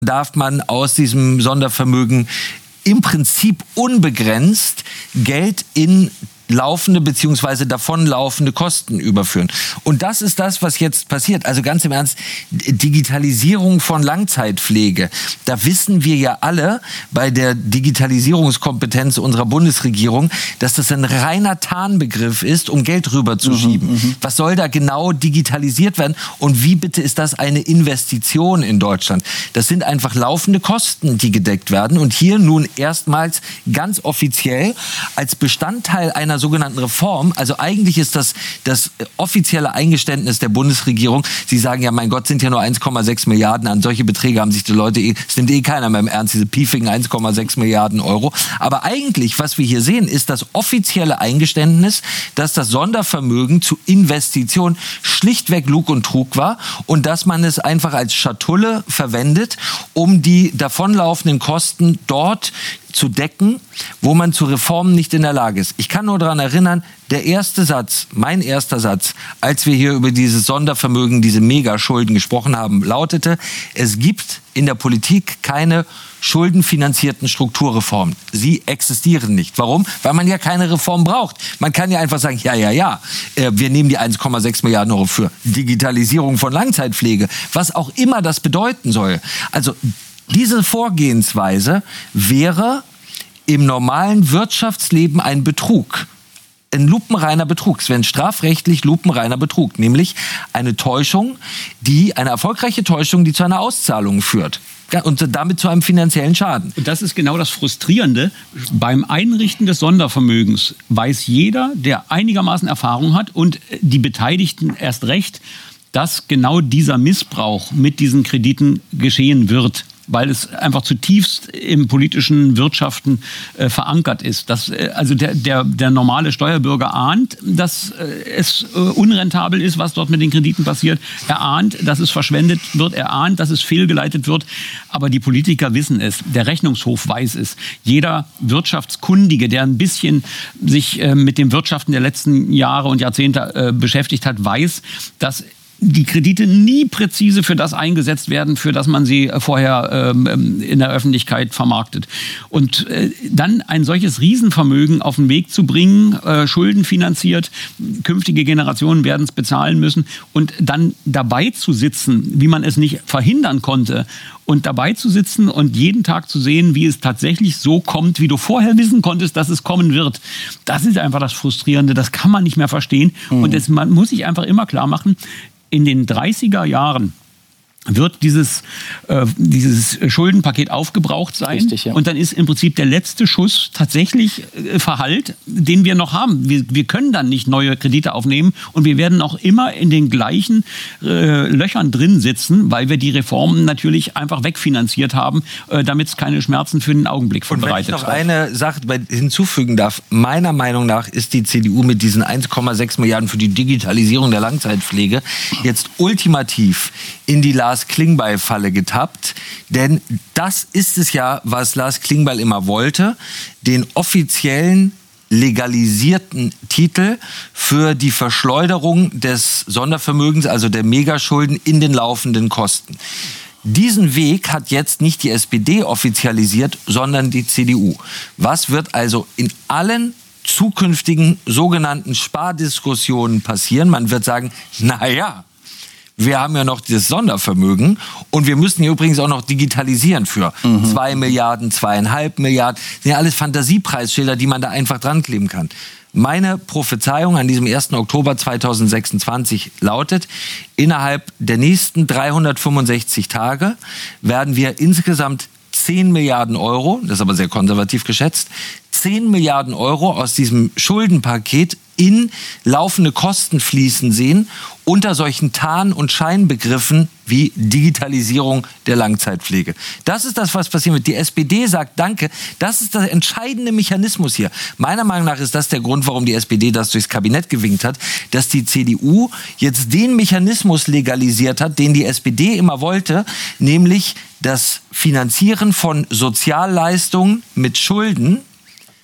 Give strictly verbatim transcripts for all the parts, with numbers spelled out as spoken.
darf man aus diesem Sondervermögen im Prinzip unbegrenzt Geld in laufende bzw. davonlaufende Kosten überführen. Und das ist das, was jetzt passiert. Also ganz im Ernst, Digitalisierung von Langzeitpflege. Da wissen wir ja alle bei der Digitalisierungskompetenz unserer Bundesregierung, dass das ein reiner Tarnbegriff ist, um Geld rüberzuschieben. Mhm, was soll da genau digitalisiert werden? Und wie bitte ist das eine Investition in Deutschland? Das sind einfach laufende Kosten, die gedeckt werden. Und hier nun erstmals ganz offiziell als Bestandteil einer sogenannten Reform, also eigentlich ist das das offizielle Eingeständnis der Bundesregierung. Sie sagen ja, mein Gott, sind ja nur eins Komma sechs Milliarden, an solche Beträge haben sich die Leute, es nimmt eh keiner mehr im Ernst, diese piefigen eins Komma sechs Milliarden Euro. Aber eigentlich, was wir hier sehen, ist das offizielle Eingeständnis, dass das Sondervermögen zu Investitionen schlichtweg Lug und Trug war und dass man es einfach als Schatulle verwendet, um die davonlaufenden Kosten dort zu decken, wo man zu Reformen nicht in der Lage ist. Ich kann nur daran erinnern, der erste Satz, mein erster Satz, als wir hier über dieses Sondervermögen, diese Megaschulden gesprochen haben, lautete, es gibt in der Politik keine schuldenfinanzierten Strukturreformen. Sie existieren nicht. Warum? Weil man ja keine Reform braucht. Man kann ja einfach sagen, ja, ja, ja, wir nehmen die eins Komma sechs Milliarden Euro für Digitalisierung von Langzeitpflege, was auch immer das bedeuten soll. Also diese Vorgehensweise wäre im normalen Wirtschaftsleben ein Betrug. Ein lupenreiner Betrug. Es wäre ein strafrechtlich lupenreiner Betrug. Nämlich eine Täuschung, die, eine erfolgreiche Täuschung, die zu einer Auszahlung führt. Und damit zu einem finanziellen Schaden. Und das ist genau das Frustrierende. Beim Einrichten des Sondervermögens weiß jeder, der einigermaßen Erfahrung hat und die Beteiligten erst recht, dass genau dieser Missbrauch mit diesen Krediten geschehen wird, weil es einfach zutiefst im politischen Wirtschaften äh, verankert ist. Dass, äh, also der, der, der normale Steuerbürger ahnt, dass äh, es äh, unrentabel ist, was dort mit den Krediten passiert. Er ahnt, dass es verschwendet wird. Er ahnt, dass es fehlgeleitet wird. Aber die Politiker wissen es. Der Rechnungshof weiß es. Jeder Wirtschaftskundige, der ein bisschen sich äh, mit dem Wirtschaften der letzten Jahre und Jahrzehnte äh, beschäftigt hat, weiß, dass die Kredite nie präzise für das eingesetzt werden, für das man sie vorher ähm, in der Öffentlichkeit vermarktet. Und äh, dann ein solches Riesenvermögen auf den Weg zu bringen, äh, schuldenfinanziert, künftige Generationen werden es bezahlen müssen und dann dabei zu sitzen, wie man es nicht verhindern konnte, und dabei zu sitzen und jeden Tag zu sehen, wie es tatsächlich so kommt, wie du vorher wissen konntest, dass es kommen wird. Das ist einfach das Frustrierende, das kann man nicht mehr verstehen. Mhm. Und es, man muss sich einfach immer klar machen, in den dreißiger Jahren wird dieses, äh, dieses Schuldenpaket aufgebraucht sein. Richtig, ja. Und dann ist im Prinzip der letzte Schuss tatsächlich äh, Verhalt, den wir noch haben. Wir, wir können dann nicht neue Kredite aufnehmen und wir werden auch immer in den gleichen äh, Löchern drin sitzen, weil wir die Reformen natürlich einfach wegfinanziert haben, äh, damit es keine Schmerzen für den Augenblick verbreitet. Und wenn ich noch eine Sache hinzufügen darf, meiner Meinung nach ist die C D U mit diesen eins Komma sechs Milliarden für die Digitalisierung der Langzeitpflege jetzt ultimativ in die Lage Lars Klingbeil-Falle getappt. Denn das ist es ja, was Lars Klingbeil immer wollte, den offiziellen legalisierten Titel für die Verschleuderung des Sondervermögens, also der Megaschulden, in den laufenden Kosten. Diesen Weg hat jetzt nicht die S P D offizialisiert, sondern die C D U. Was wird also in allen zukünftigen sogenannten Spardiskussionen passieren? Man wird sagen, na ja, wir haben ja noch das Sondervermögen und wir müssen hier übrigens auch noch digitalisieren für mhm. zwei Milliarden, zweieinhalb Milliarden. Das sind ja alles Fantasiepreisschilder, die man da einfach dran kleben kann. Meine Prophezeiung an diesem ersten Oktober zweitausendsechsundzwanzig lautet, innerhalb der nächsten dreihundertfünfundsechzig Tage werden wir insgesamt zehn Milliarden Euro, das ist aber sehr konservativ geschätzt, zehn Milliarden Euro aus diesem Schuldenpaket in laufende Kosten fließen sehen, unter solchen Tarn- und Scheinbegriffen wie Digitalisierung der Langzeitpflege. Das ist das, was passiert wird. Die S P D sagt Danke. Das ist der entscheidende Mechanismus hier. Meiner Meinung nach ist das der Grund, warum die S P D das durchs Kabinett gewinkt hat, dass die C D U jetzt den Mechanismus legalisiert hat, den die S P D immer wollte, nämlich das Finanzieren von Sozialleistungen mit Schulden.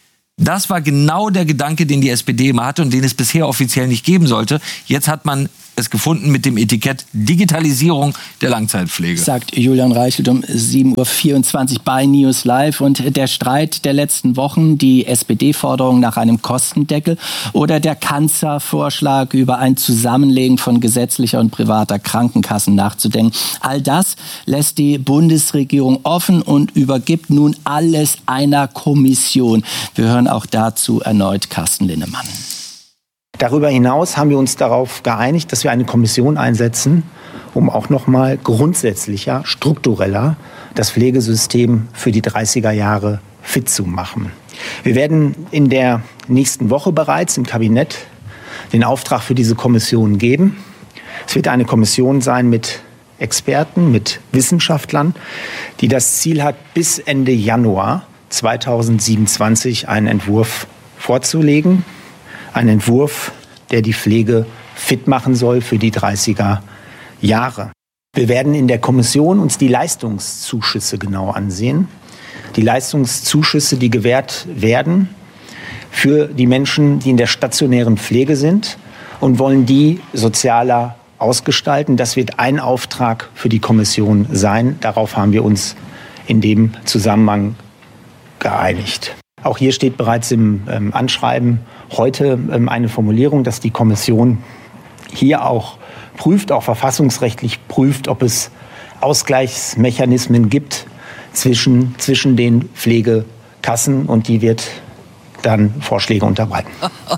Das war genau der Gedanke, den die S P D immer hatte und den es bisher offiziell nicht geben sollte. Jetzt hat man es gefunden mit dem Etikett Digitalisierung der Langzeitpflege. Sagt Julian Reichelt um sieben Uhr vierundzwanzig bei News Live. Und der Streit der letzten Wochen, die S P D-Forderung nach einem Kostendeckel oder der Kanzlervorschlag über ein Zusammenlegen von gesetzlicher und privater Krankenkassen nachzudenken. All das lässt die Bundesregierung offen und übergibt nun alles einer Kommission. Wir hören auch dazu erneut Carsten Linnemann. Darüber hinaus haben wir uns darauf geeinigt, dass wir eine Kommission einsetzen, um auch noch mal grundsätzlicher, struktureller das Pflegesystem für die dreißiger Jahre fit zu machen. Wir werden in der nächsten Woche bereits im Kabinett den Auftrag für diese Kommission geben. Es wird eine Kommission sein mit Experten, mit Wissenschaftlern, die das Ziel hat, bis Ende Januar zweitausendsiebenundzwanzig einen Entwurf vorzulegen. Ein Entwurf, der die Pflege fit machen soll für die dreißiger Jahre. Wir werden in der Kommission uns die Leistungszuschüsse genau ansehen. Die Leistungszuschüsse, die gewährt werden für die Menschen, die in der stationären Pflege sind, und wollen die sozialer ausgestalten. Das wird ein Auftrag für die Kommission sein. Darauf haben wir uns in dem Zusammenhang geeinigt. Auch hier steht bereits im ähm, Anschreiben heute ähm, eine Formulierung, dass die Kommission hier auch prüft, auch verfassungsrechtlich prüft, ob es Ausgleichsmechanismen gibt zwischen, zwischen den Pflegekassen, und die wird dann Vorschläge unterbreiten.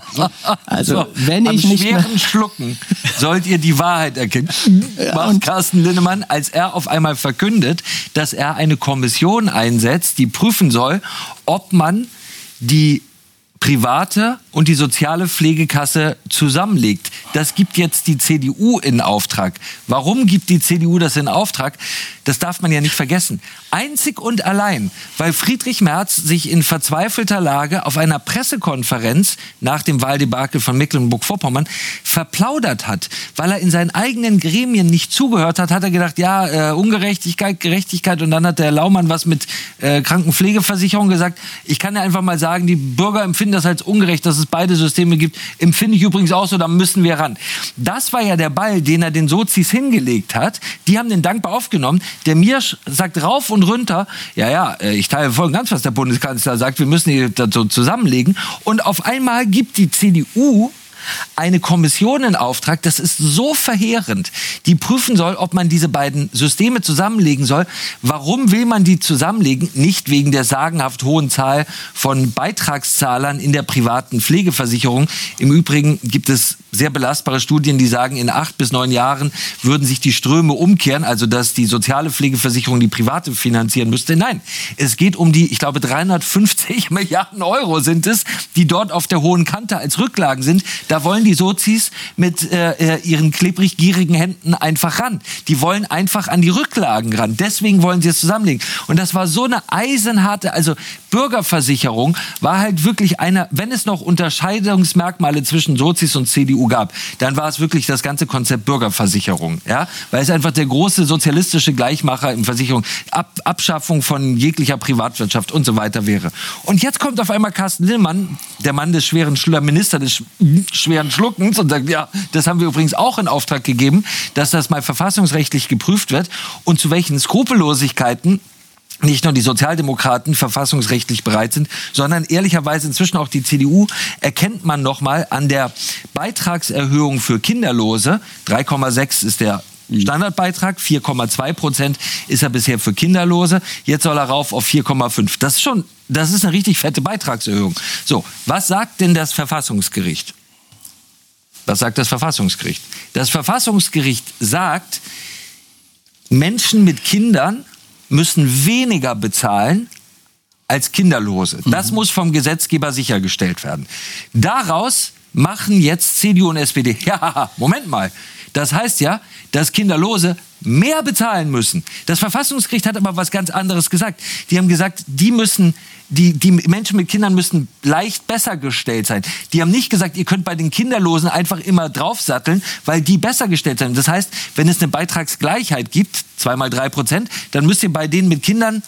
Also, so, wenn ich am nicht schweren mehr Schlucken sollt ihr die Wahrheit erkennen. Ja, Macht Carsten Linnemann, als er auf einmal verkündet, dass er eine Kommission einsetzt, die prüfen soll, ob man die private und die soziale Pflegekasse zusammenlegt. Das gibt jetzt die C D U in Auftrag. Warum gibt die C D U das in Auftrag? Das darf man ja nicht vergessen. Einzig und allein, weil Friedrich Merz sich in verzweifelter Lage auf einer Pressekonferenz nach dem Wahldebakel von Mecklenburg-Vorpommern verplaudert hat. Weil er in seinen eigenen Gremien nicht zugehört hat, hat er gedacht, ja, äh, Ungerechtigkeit, Gerechtigkeit, und dann hat der Laumann was mit äh, Krankenpflegeversicherung gesagt. Ich kann ja einfach mal sagen, die Bürger empfinden das als ungerecht, dass es beide Systeme gibt. Empfinde ich übrigens auch so, da müssen wir ran. Das war ja der Ball, den er den Sozis hingelegt hat. Die haben den dankbar aufgenommen. Der Miersch sagt rauf und runter, ja, ja, ich teile voll und ganz, was der Bundeskanzler sagt, wir müssen die dazu zusammenlegen. Und auf einmal gibt die C D U eine Kommission in Auftrag, das ist so verheerend, die prüfen soll, ob man diese beiden Systeme zusammenlegen soll. Warum will man die zusammenlegen? Nicht wegen der sagenhaft hohen Zahl von Beitragszahlern in der privaten Pflegeversicherung. Im Übrigen gibt es sehr belastbare Studien, die sagen, in acht bis neun Jahren würden sich die Ströme umkehren, also dass die soziale Pflegeversicherung die private finanzieren müsste. Nein, es geht um die, ich glaube, dreihundertfünfzig Milliarden Euro sind es, die dort auf der hohen Kante als Rücklagen sind. Da wollen die Sozis mit äh, ihren klebrig gierigen Händen einfach ran. Die wollen einfach an die Rücklagen ran. Deswegen wollen sie es zusammenlegen. Und das war so eine eisenharte, also Bürgerversicherung war halt wirklich eine, wenn es noch Unterscheidungsmerkmale zwischen Sozis und C D U gab, dann war es wirklich das ganze Konzept Bürgerversicherung. Ja? Weil es einfach der große sozialistische Gleichmacher in Versicherung, Ab, Abschaffung von jeglicher Privatwirtschaft und so weiter wäre. Und jetzt kommt auf einmal Carsten Linnemann, der Mann des schweren, der Minister des schweren Schluckens, und sagt, ja, das haben wir übrigens auch in Auftrag gegeben, dass das mal verfassungsrechtlich geprüft wird, und zu welchen Skrupellosigkeiten nicht nur die Sozialdemokraten verfassungsrechtlich bereit sind, sondern ehrlicherweise inzwischen auch die C D U, erkennt man nochmal an der Beitragserhöhung für Kinderlose. drei Komma sechs ist der Standardbeitrag, vier Komma zwei Prozent ist er bisher für Kinderlose. Jetzt soll er rauf auf vier Komma fünf. Das ist schon, das ist eine richtig fette Beitragserhöhung. So, was sagt denn das Verfassungsgericht? Was sagt das Verfassungsgericht? Das Verfassungsgericht sagt, Menschen mit Kindern müssen weniger bezahlen als Kinderlose. Das mhm. muss vom Gesetzgeber sichergestellt werden. Daraus machen jetzt C D U und S P D, ja, Moment mal, das heißt ja, dass Kinderlose mehr bezahlen müssen. Das Verfassungsgericht hat aber was ganz anderes gesagt. Die haben gesagt, die müssen, die, die Menschen mit Kindern müssen leicht besser gestellt sein. Die haben nicht gesagt, ihr könnt bei den Kinderlosen einfach immer draufsatteln, weil die besser gestellt sind. Das heißt, wenn es eine Beitragsgleichheit gibt, zwei mal drei Prozent, dann müsst ihr bei denen mit Kindern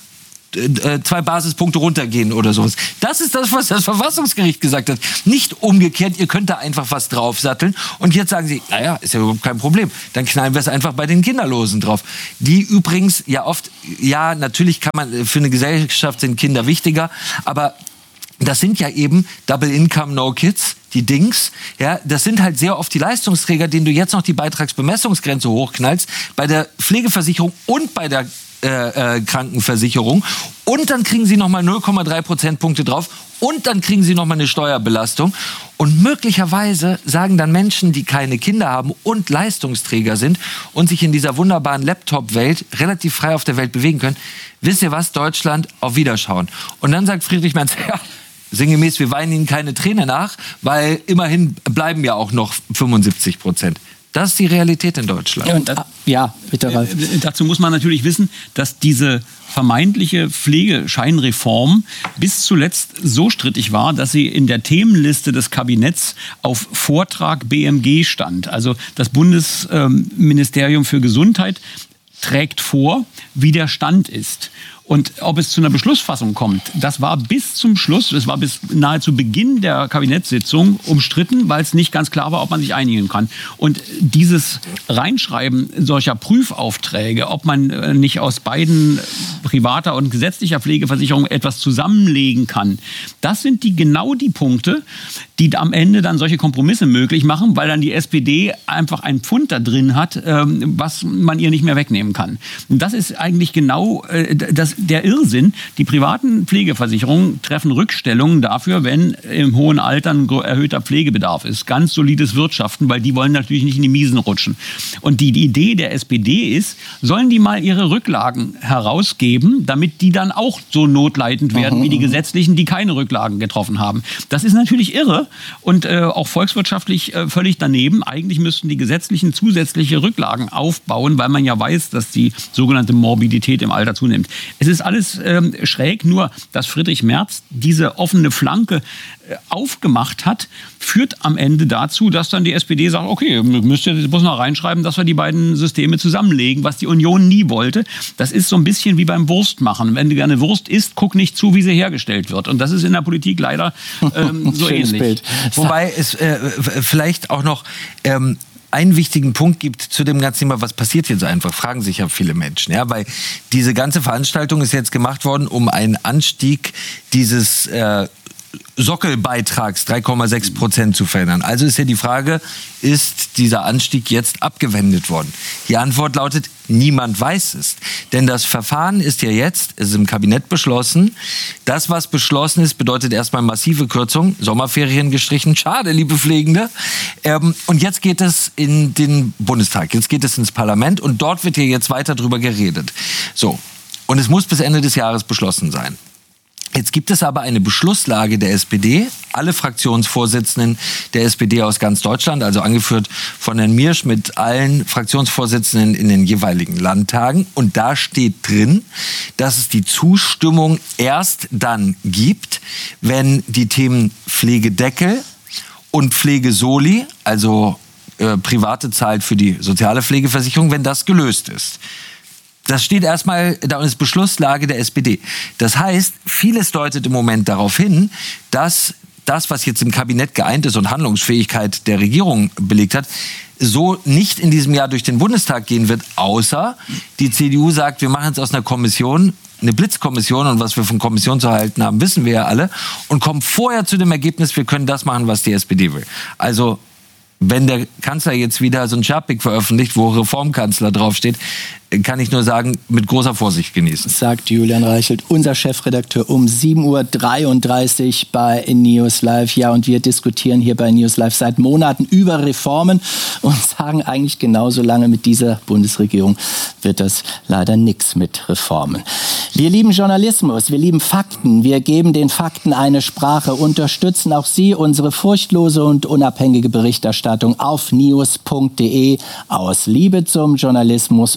äh, zwei Basispunkte runtergehen oder sowas. Das ist das, was das Verfassungsgericht gesagt hat. Nicht umgekehrt, ihr könnt da einfach was draufsatteln und jetzt sagen sie, naja, ist ja überhaupt kein Problem. Dann knallen wir es einfach bei den Kinderlosen drauf. Die übrigens ja oft, ja, natürlich kann man, für eine Gesellschaft sind Kinder wichtiger, aber das sind ja eben Double Income, No Kids, die Dings. Ja, das sind halt sehr oft die Leistungsträger, denen du jetzt noch die Beitragsbemessungsgrenze hochknallst, bei der Pflegeversicherung und bei der äh, äh, Krankenversicherung. Und dann kriegen sie nochmal null Komma drei Prozentpunkte drauf. Und dann kriegen sie nochmal eine Steuerbelastung. Und möglicherweise sagen dann Menschen, die keine Kinder haben und Leistungsträger sind und sich in dieser wunderbaren Laptop-Welt relativ frei auf der Welt bewegen können, wisst ihr was, Deutschland, auf Wiederschauen. Und dann sagt Friedrich Merz, ja, sinngemäß, wir weinen ihnen keine Träne nach, weil immerhin bleiben ja auch noch fünfundsiebzig Prozent. Das ist die Realität in Deutschland. Ja, und, ja bitte, Ralf. Äh, dazu muss man natürlich wissen, dass diese vermeintliche Pflegescheinreform bis zuletzt so strittig war, dass sie in der Themenliste des Kabinetts auf Vortrag B M G stand. Also das Bundesministerium für Gesundheit trägt vor, wie der Stand ist. Und ob es zu einer Beschlussfassung kommt, das war bis zum Schluss, das war bis nahezu Beginn der Kabinettssitzung umstritten, weil es nicht ganz klar war, ob man sich einigen kann. Und dieses Reinschreiben solcher Prüfaufträge, ob man nicht aus beiden privater und gesetzlicher Pflegeversicherung etwas zusammenlegen kann, das sind die genau die Punkte, die am Ende dann solche Kompromisse möglich machen, weil dann die S P D einfach einen Pfund da drin hat, was man ihr nicht mehr wegnehmen kann. Und das ist eigentlich genau das, der Irrsinn. Die privaten Pflegeversicherungen treffen Rückstellungen dafür, wenn im hohen Alter ein erhöhter Pflegebedarf ist. Ganz solides Wirtschaften, weil die wollen natürlich nicht in die Miesen rutschen. Und die, die Idee der S P D ist, sollen die mal ihre Rücklagen herausgeben, damit die dann auch so notleidend werden mhm. wie die gesetzlichen, die keine Rücklagen getroffen haben. Das ist natürlich irre und äh, auch volkswirtschaftlich äh, völlig daneben. Eigentlich müssten die gesetzlichen zusätzliche Rücklagen aufbauen, weil man ja weiß, dass die sogenannte Morbidität im Alter zunimmt. Es ist alles ähm, schräg, nur dass Friedrich Merz diese offene Flanke äh, aufgemacht hat, führt am Ende dazu, dass dann die S P D sagt, okay, müsst ihr bloß noch reinschreiben, dass wir die beiden Systeme zusammenlegen, was die Union nie wollte. Das ist so ein bisschen wie beim Wurstmachen. Wenn du gerne Wurst isst, guck nicht zu, wie sie hergestellt wird. Und das ist in der Politik leider ähm, so ähnlich. Bild. Wobei es äh, vielleicht auch noch ähm, einen wichtigen Punkt gibt zu dem ganzen Thema, was passiert jetzt einfach, fragen sich ja viele Menschen. Ja, weil diese ganze Veranstaltung ist jetzt gemacht worden, um einen Anstieg dieses äh, Sockelbeitrags drei Komma sechs Prozent zu verändern. Also ist ja die Frage, ist dieser Anstieg jetzt abgewendet worden? Die Antwort lautet, niemand weiß es. Denn das Verfahren ist ja jetzt, es ist im Kabinett beschlossen. Das, was beschlossen ist, bedeutet erstmal massive Kürzung, Sommerferien gestrichen. Schade, liebe Pflegende. Ähm, und jetzt geht es in den Bundestag, jetzt geht es ins Parlament und dort wird ja jetzt weiter drüber geredet. So. Und es muss bis Ende des Jahres beschlossen sein. Jetzt gibt es aber eine Beschlusslage der S P D, alle Fraktionsvorsitzenden der S P D aus ganz Deutschland, also angeführt von Herrn Miersch mit allen Fraktionsvorsitzenden in den jeweiligen Landtagen. Und da steht drin, dass es die Zustimmung erst dann gibt, wenn die Themen Pflegedeckel und Pflegesoli, also äh, private zahlt für die soziale Pflegeversicherung, wenn das gelöst ist. Das steht erstmal da und ist Beschlusslage der S P D. Das heißt, vieles deutet im Moment darauf hin, dass das, was jetzt im Kabinett geeint ist und Handlungsfähigkeit der Regierung belegt hat, so nicht in diesem Jahr durch den Bundestag gehen wird, außer die C D U sagt, wir machen es aus einer Kommission, eine Blitzkommission, und was wir von Kommission zu halten haben, wissen wir ja alle, und kommen vorher zu dem Ergebnis, wir können das machen, was die S P D will. Also wenn der Kanzler jetzt wieder so ein Schapick veröffentlicht, wo Reformkanzler draufsteht, kann ich nur sagen, mit großer Vorsicht genießen. Sagt Julian Reichelt, unser Chefredakteur, um sieben Uhr dreiunddreißig bei News Live. Ja, und wir diskutieren hier bei News Live seit Monaten über Reformen und sagen eigentlich genauso lange, mit dieser Bundesregierung wird das leider nichts mit Reformen. Wir lieben Journalismus, wir lieben Fakten, wir geben den Fakten eine Sprache, unterstützen auch Sie unsere furchtlose und unabhängige Berichterstattung auf news punkt de aus Liebe zum Journalismus und zu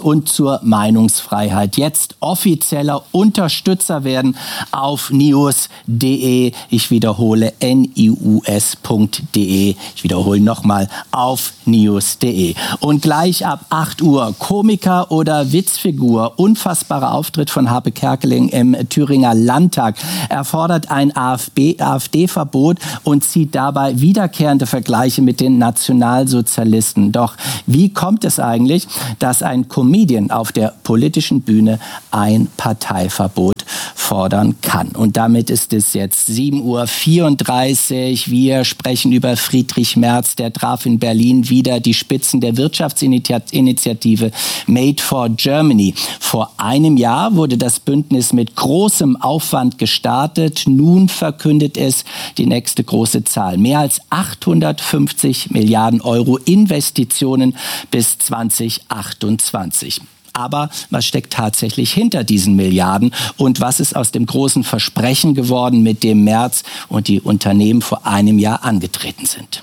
zur Meinungsfreiheit. Jetzt offizieller Unterstützer werden auf nius punkt de. Ich wiederhole N I U S punkt de. Ich wiederhole nochmal auf nius punkt de. Und gleich ab acht Uhr Komiker oder Witzfigur. Unfassbarer Auftritt von Harpe Kerkeling im Thüringer Landtag. Er fordert ein AfD-Verbot und zieht dabei wiederkehrende Vergleiche mit den Nationalsozialisten. Doch wie kommt es eigentlich, dass ein Comedian auf der politischen Bühne ein Parteiverbot fordern kann? Und damit ist es jetzt sieben Uhr vierunddreißig. Wir sprechen über Friedrich Merz. Der traf in Berlin wieder die Spitzen der Wirtschaftsinitiative Made for Germany. Vor einem Jahr wurde das Bündnis mit großem Aufwand gestartet. Nun verkündet es die nächste große Zahl. Mehr als achthundertfünfzig Milliarden Euro Investitionen bis zweitausendachtundzwanzig. Aber was steckt tatsächlich hinter diesen Milliarden? Und was ist aus dem großen Versprechen geworden, mit dem Merz und die Unternehmen vor einem Jahr angetreten sind?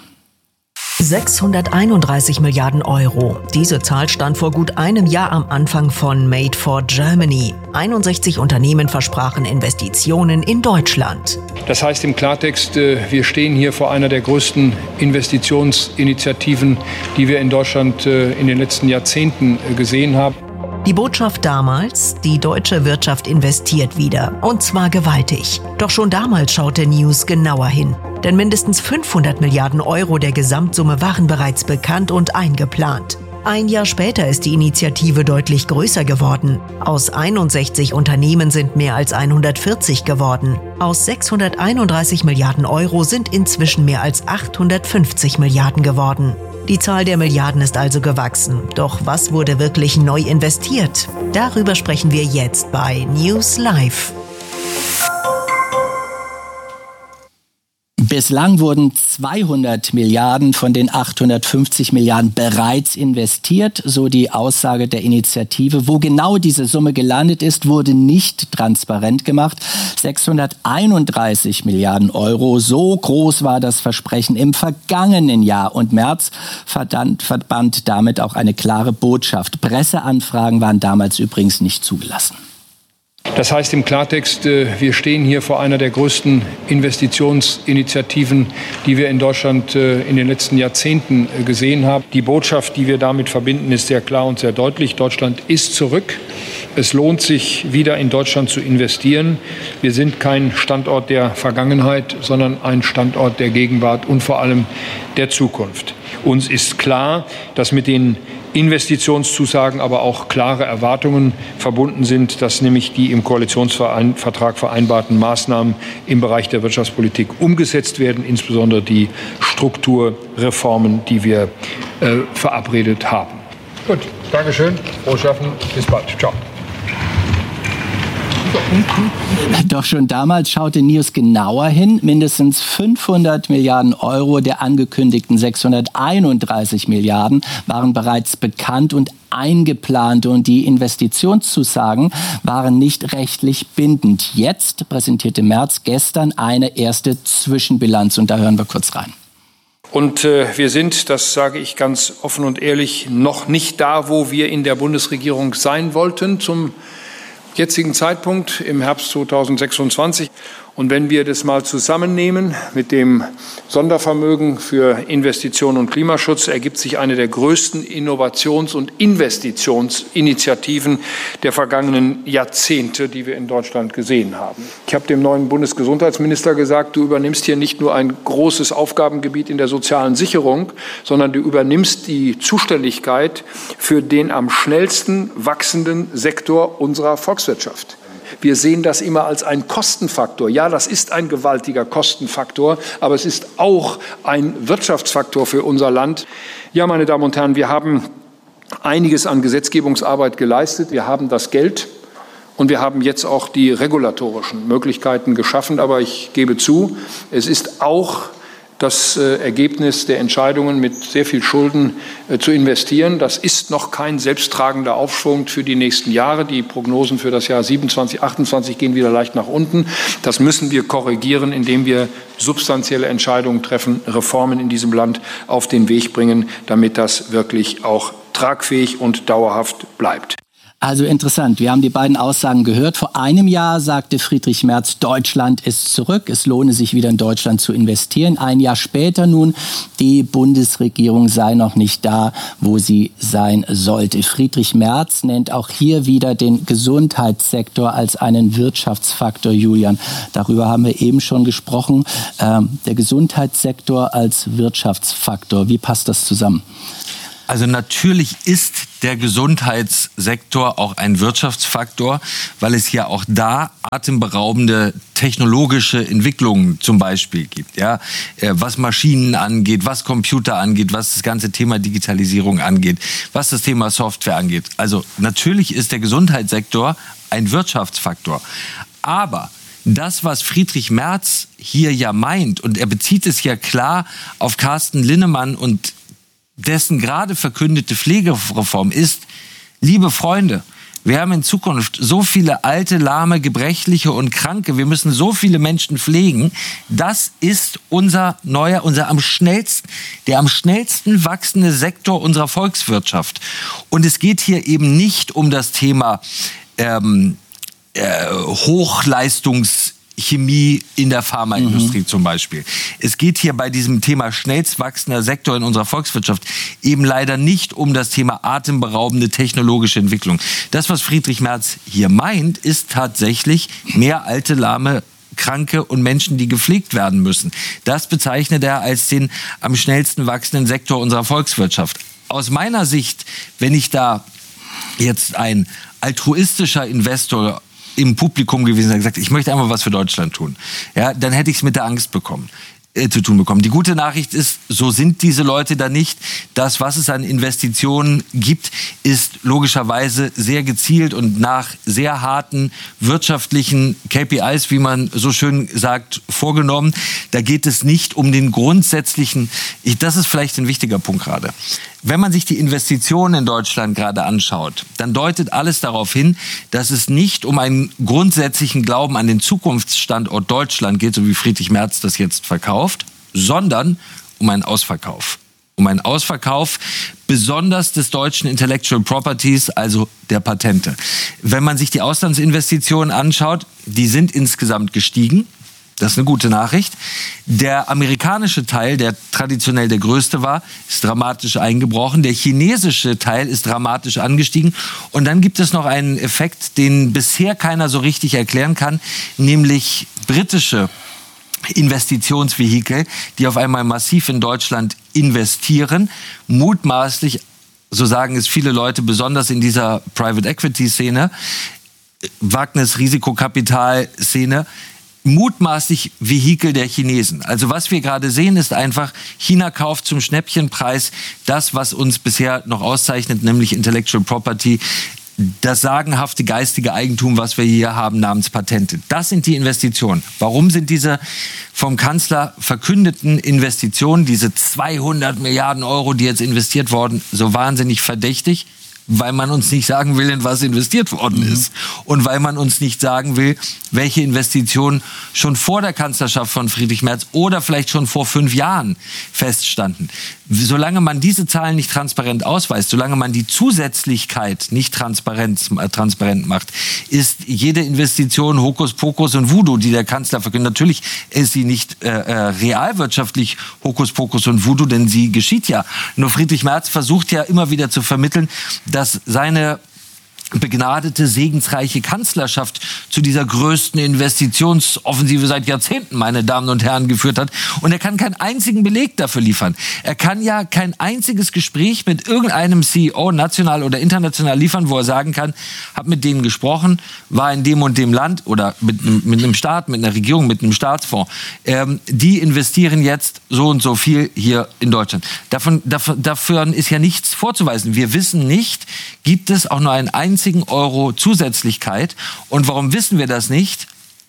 sechshunderteinunddreißig Milliarden Euro. Diese Zahl stand vor gut einem Jahr am Anfang von Made for Germany. einundsechzig Unternehmen versprachen Investitionen in Deutschland. Das heißt im Klartext, wir stehen hier vor einer der größten Investitionsinitiativen, die wir in Deutschland in den letzten Jahrzehnten gesehen haben. Die Botschaft damals: Die deutsche Wirtschaft investiert wieder. Und zwar gewaltig. Doch schon damals schaute News genauer hin. Denn mindestens fünfhundert Milliarden Euro der Gesamtsumme waren bereits bekannt und eingeplant. Ein Jahr später ist die Initiative deutlich größer geworden. Aus einundsechzig Unternehmen sind mehr als hundertvierzig geworden. Aus sechshunderteinunddreißig Milliarden Euro sind inzwischen mehr als achthundertfünfzig Milliarden geworden. Die Zahl der Milliarden ist also gewachsen. Doch was wurde wirklich neu investiert? Darüber sprechen wir jetzt bei News Live. Bislang wurden zweihundert Milliarden von den achthundertfünfzig Milliarden bereits investiert, so die Aussage der Initiative. Wo genau diese Summe gelandet ist, wurde nicht transparent gemacht. sechshunderteinunddreißig Milliarden Euro, so groß war das Versprechen im vergangenen Jahr. Und Merz verband, verband damit auch eine klare Botschaft. Presseanfragen waren damals übrigens nicht zugelassen. Das heißt im Klartext, wir stehen hier vor einer der größten Investitionsinitiativen, die wir in Deutschland in den letzten Jahrzehnten gesehen haben. Die Botschaft, die wir damit verbinden, ist sehr klar und sehr deutlich. Deutschland ist zurück. Es lohnt sich, wieder in Deutschland zu investieren. Wir sind kein Standort der Vergangenheit, sondern ein Standort der Gegenwart und vor allem der Zukunft. Uns ist klar, dass mit den Investitionszusagen aber auch klare Erwartungen verbunden sind, dass nämlich die im Koalitionsvertrag vereinbarten Maßnahmen im Bereich der Wirtschaftspolitik umgesetzt werden, insbesondere die Strukturreformen, die wir äh, verabredet haben. Gut, Dankeschön, frohes Schaffen, bis bald, ciao. Doch schon damals schaute News genauer hin. Mindestens fünfhundert Milliarden Euro der angekündigten sechshunderteinunddreißig Milliarden waren bereits bekannt und eingeplant. Und die Investitionszusagen waren nicht rechtlich bindend. Jetzt präsentierte Merz gestern eine erste Zwischenbilanz. Und da hören wir kurz rein. Und äh, wir sind, das sage ich ganz offen und ehrlich, noch nicht da, wo wir in der Bundesregierung sein wollten zum jetzigen Zeitpunkt im Herbst zweitausendsechsundzwanzig. Und wenn wir das mal zusammennehmen mit dem Sondervermögen für Investitionen und Klimaschutz, ergibt sich eine der größten Innovations- und Investitionsinitiativen der vergangenen Jahrzehnte, die wir in Deutschland gesehen haben. Ich habe dem neuen Bundesgesundheitsminister gesagt, du übernimmst hier nicht nur ein großes Aufgabengebiet in der sozialen Sicherung, sondern du übernimmst die Zuständigkeit für den am schnellsten wachsenden Sektor unserer Volkswirtschaft. Wir sehen das immer als einen Kostenfaktor. Ja, das ist ein gewaltiger Kostenfaktor, aber es ist auch ein Wirtschaftsfaktor für unser Land. Ja, meine Damen und Herren, wir haben einiges an Gesetzgebungsarbeit geleistet. Wir haben das Geld und wir haben jetzt auch die regulatorischen Möglichkeiten geschaffen. Aber ich gebe zu, es ist auch das äh, Ergebnis der Entscheidungen, mit sehr viel Schulden äh, zu investieren. Das ist noch kein selbsttragender Aufschwung für die nächsten Jahre. Die Prognosen für das Jahr siebenundzwanzig, achtundzwanzig gehen wieder leicht nach unten. Das müssen wir korrigieren, indem wir substanzielle Entscheidungen treffen, Reformen in diesem Land auf den Weg bringen, damit das wirklich auch tragfähig und dauerhaft bleibt. Also interessant, wir haben die beiden Aussagen gehört. Vor einem Jahr sagte Friedrich Merz, Deutschland ist zurück, es lohne sich wieder in Deutschland zu investieren. Ein Jahr später nun, die Bundesregierung sei noch nicht da, wo sie sein sollte. Friedrich Merz nennt auch hier wieder den Gesundheitssektor als einen Wirtschaftsfaktor, Julian. Darüber haben wir eben schon gesprochen. Ähm, der Gesundheitssektor als Wirtschaftsfaktor, wie passt das zusammen? Also natürlich ist der Gesundheitssektor auch ein Wirtschaftsfaktor, weil es ja auch da atemberaubende technologische Entwicklungen zum Beispiel gibt. Ja? Was Maschinen angeht, was Computer angeht, was das ganze Thema Digitalisierung angeht, was das Thema Software angeht. Also natürlich ist der Gesundheitssektor ein Wirtschaftsfaktor. Aber das, was Friedrich Merz hier ja meint, und er bezieht es ja klar auf Carsten Linnemann und dessen gerade verkündete Pflegereform ist, liebe Freunde, wir haben in Zukunft so viele alte, lahme, gebrechliche und Kranke, wir müssen so viele Menschen pflegen, das ist unser neuer, unser am schnellsten, der am schnellsten wachsende Sektor unserer Volkswirtschaft. Und es geht hier eben nicht um das Thema ähm, äh, Hochleistungs- Chemie in der Pharmaindustrie mhm. zum Beispiel. Es geht hier bei diesem Thema schnellst wachsender Sektor in unserer Volkswirtschaft eben leider nicht um das Thema atemberaubende technologische Entwicklung. Das, was Friedrich Merz hier meint, ist tatsächlich mehr alte, lahme, Kranke und Menschen, die gepflegt werden müssen. Das bezeichnet er als den am schnellsten wachsenden Sektor unserer Volkswirtschaft. Aus meiner Sicht, wenn ich da jetzt ein altruistischer Investor im Publikum gewesen und gesagt, ich möchte einmal was für Deutschland tun, ja, dann hätte ich es mit der Angst bekommen, äh, zu tun bekommen. Die gute Nachricht ist, so sind diese Leute da nicht. Das, was es an Investitionen gibt, ist logischerweise sehr gezielt und nach sehr harten wirtschaftlichen K P Is, wie man so schön sagt, vorgenommen. Da geht es nicht um den grundsätzlichen, ich, das ist vielleicht ein wichtiger Punkt gerade. Wenn man sich die Investitionen in Deutschland gerade anschaut, dann deutet alles darauf hin, dass es nicht um einen grundsätzlichen Glauben an den Zukunftsstandort Deutschland geht, so wie Friedrich Merz das jetzt verkauft, sondern um einen Ausverkauf. Um einen Ausverkauf besonders des deutschen Intellectual Properties, also der Patente. Wenn man sich die Auslandsinvestitionen anschaut, die sind insgesamt gestiegen. Das ist eine gute Nachricht. Der amerikanische Teil, der traditionell der größte war, ist dramatisch eingebrochen. Der chinesische Teil ist dramatisch angestiegen. Und dann gibt es noch einen Effekt, den bisher keiner so richtig erklären kann, nämlich britische Investitionsvehikel, die auf einmal massiv in Deutschland investieren, mutmaßlich, so sagen es viele Leute, besonders in dieser Private Equity Szene, Wagnis-Risikokapital-Szene, mutmaßlich Vehikel der Chinesen. Also was wir gerade sehen, ist einfach, China kauft zum Schnäppchenpreis das, was uns bisher noch auszeichnet, nämlich Intellectual Property, das sagenhafte geistige Eigentum, was wir hier haben, namens Patente. Das sind die Investitionen. Warum sind diese vom Kanzler verkündeten Investitionen, diese zweihundert Milliarden Euro, die jetzt investiert wurden, so wahnsinnig verdächtig? Weil man uns nicht sagen will, in was investiert worden ist. Und weil man uns nicht sagen will, welche Investitionen schon vor der Kanzlerschaft von Friedrich Merz oder vielleicht schon vor fünf Jahren feststanden. Solange man diese Zahlen nicht transparent ausweist, solange man die Zusätzlichkeit nicht transparent, äh, transparent macht, ist jede Investition Hokuspokus und Voodoo, die der Kanzler verkündet. Natürlich ist sie nicht äh, äh, realwirtschaftlich Hokuspokus und Voodoo, denn sie geschieht ja. Nur Friedrich Merz versucht ja immer wieder zu vermitteln, dass seine begnadete, segensreiche Kanzlerschaft zu dieser größten Investitionsoffensive seit Jahrzehnten, meine Damen und Herren, geführt hat. Und er kann keinen einzigen Beleg dafür liefern. Er kann ja kein einziges Gespräch mit irgendeinem C E O, national oder international, liefern, wo er sagen kann, habe mit denen gesprochen, war in dem und dem Land oder mit, mit einem Staat, mit einer Regierung, mit einem Staatsfonds. Ähm, die investieren jetzt so und so viel hier in Deutschland. Davon, davon, dafür ist ja nichts vorzuweisen. Wir wissen nicht, gibt es auch nur einen einzigen Euro Zusätzlichkeit. Und warum wissen wir das nicht?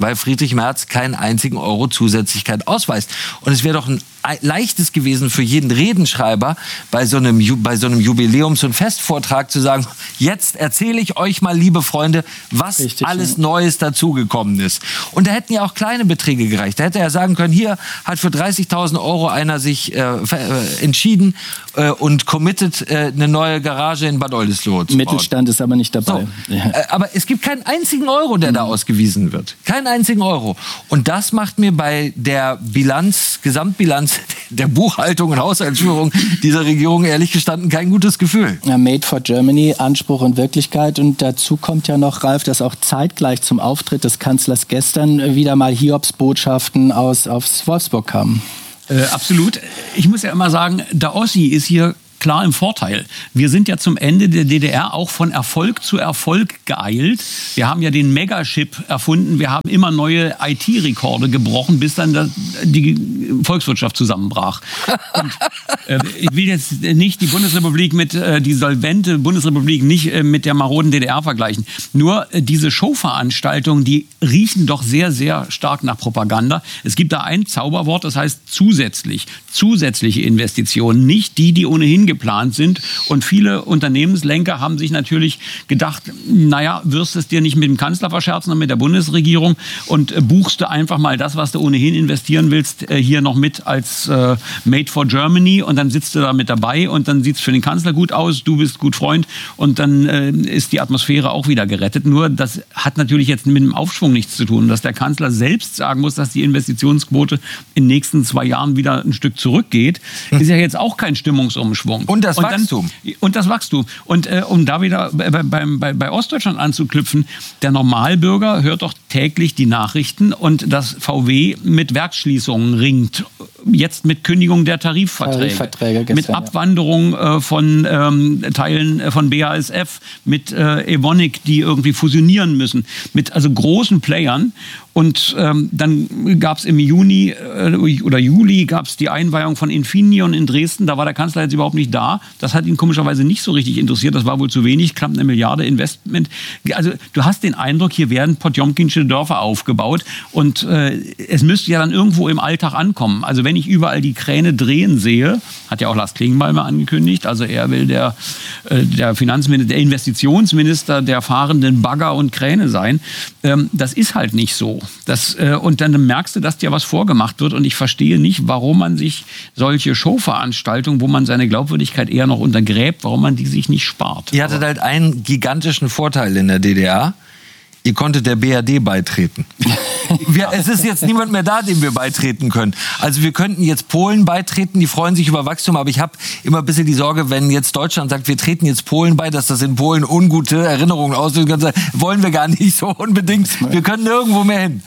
weil Friedrich Merz keinen einzigen Euro Zusätzlichkeit ausweist. Und es wäre doch ein leichtes gewesen für jeden Redenschreiber bei so einem, bei so einem Jubiläums- und Festvortrag zu sagen, jetzt erzähle ich euch mal, liebe Freunde, was Richtig, alles ja. Neues dazugekommen ist. Und da hätten ja auch kleine Beträge gereicht. Da hätte er sagen können, hier hat für dreißigtausend Euro einer sich äh, äh, entschieden äh, und committed äh, eine neue Garage in Bad Oldesloe zu bauen. Mittelstand ist aber nicht dabei. So. Ja. Äh, aber es gibt keinen einzigen Euro, der mhm. da ausgewiesen wird. Keinen einzigen Euro. Und das macht mir bei der Bilanz, Gesamtbilanz der Buchhaltung und Haushaltsführung dieser Regierung ehrlich gestanden kein gutes Gefühl. Ja, Made for Germany, Anspruch und Wirklichkeit. Und dazu kommt ja noch, Ralf, dass auch zeitgleich zum Auftritt des Kanzlers gestern wieder mal Hiobsbotschaften aus, aus Wolfsburg kamen. Äh, absolut. Ich muss ja immer sagen, der Ossi ist hier klar im Vorteil. Wir sind ja zum Ende der D D R auch von Erfolg zu Erfolg geeilt. Wir haben ja den Megachip erfunden. Wir haben immer neue I T-Rekorde gebrochen, bis dann die Volkswirtschaft zusammenbrach. Und, äh, ich will jetzt nicht die Bundesrepublik mit, äh, die solvente Bundesrepublik nicht äh, mit der maroden D D R vergleichen. Nur äh, diese Showveranstaltungen, die riechen doch sehr, sehr stark nach Propaganda. Es gibt da ein Zauberwort, das heißt zusätzlich. Zusätzliche Investitionen, nicht die, die ohnehin geplant sind. Und viele Unternehmenslenker haben sich natürlich gedacht, naja, wirst es dir nicht mit dem Kanzler verscherzen, sondern mit der Bundesregierung und äh, buchst du einfach mal das, was du ohnehin investieren willst, äh, hier noch mit als äh, Made for Germany und dann sitzt du da mit dabei und dann sieht es für den Kanzler gut aus, du bist gut Freund und dann äh, ist die Atmosphäre auch wieder gerettet. Nur das hat natürlich jetzt mit dem Aufschwung nichts zu tun, dass der Kanzler selbst sagen muss, dass die Investitionsquote in den nächsten zwei Jahren wieder ein Stück zurückgeht, ist ja jetzt auch kein Stimmungsumschwung. Und das und Wachstum. Dann, und das Wachstum. Und äh, um da wieder bei, bei, bei, bei Ostdeutschland anzuknüpfen, der Normalbürger hört doch täglich die Nachrichten und dass V W mit Werksschließungen ringt. Jetzt mit Kündigung der Tarifverträge. Tarifverträge gestern, mit Abwanderung äh, von ähm, Teilen äh, von B A S F, mit äh, Evonik, die irgendwie fusionieren müssen. Mit also großen Playern. Und ähm, dann gab es im Juni äh, oder Juli gab es die Einweihung von Infineon in Dresden. Da war der Kanzler jetzt überhaupt nicht da. Das hat ihn komischerweise nicht so richtig interessiert. Das war wohl zu wenig, knapp eine Milliarde Investment. Also du hast den Eindruck, hier werden Potjomkinsche Dörfer aufgebaut. Und äh, es müsste ja dann irgendwo im Alltag ankommen. Also wenn ich überall die Kräne drehen sehe, hat ja auch Lars Klingbeil mal angekündigt. Also er will der, äh, der Finanzminister, der Investitionsminister der fahrenden Bagger und Kräne sein. Ähm, das ist halt nicht so. Das, äh, und dann merkst du, dass dir was vorgemacht wird. Und ich verstehe nicht, warum man sich solche Showveranstaltungen, wo man seine Glaubwürdigkeit eher noch untergräbt, warum man die sich nicht spart. Ihr hattet halt einen gigantischen Vorteil in der D D R. Ihr konntet der B R D beitreten. Wir, es ist jetzt niemand mehr da, dem wir beitreten können. Also wir könnten jetzt Polen beitreten, die freuen sich über Wachstum, aber ich habe immer ein bisschen die Sorge, wenn jetzt Deutschland sagt, wir treten jetzt Polen bei, dass das in Polen ungute Erinnerungen auslösen kann. Wollen wir gar nicht so unbedingt. Wir können nirgendwo mehr hin.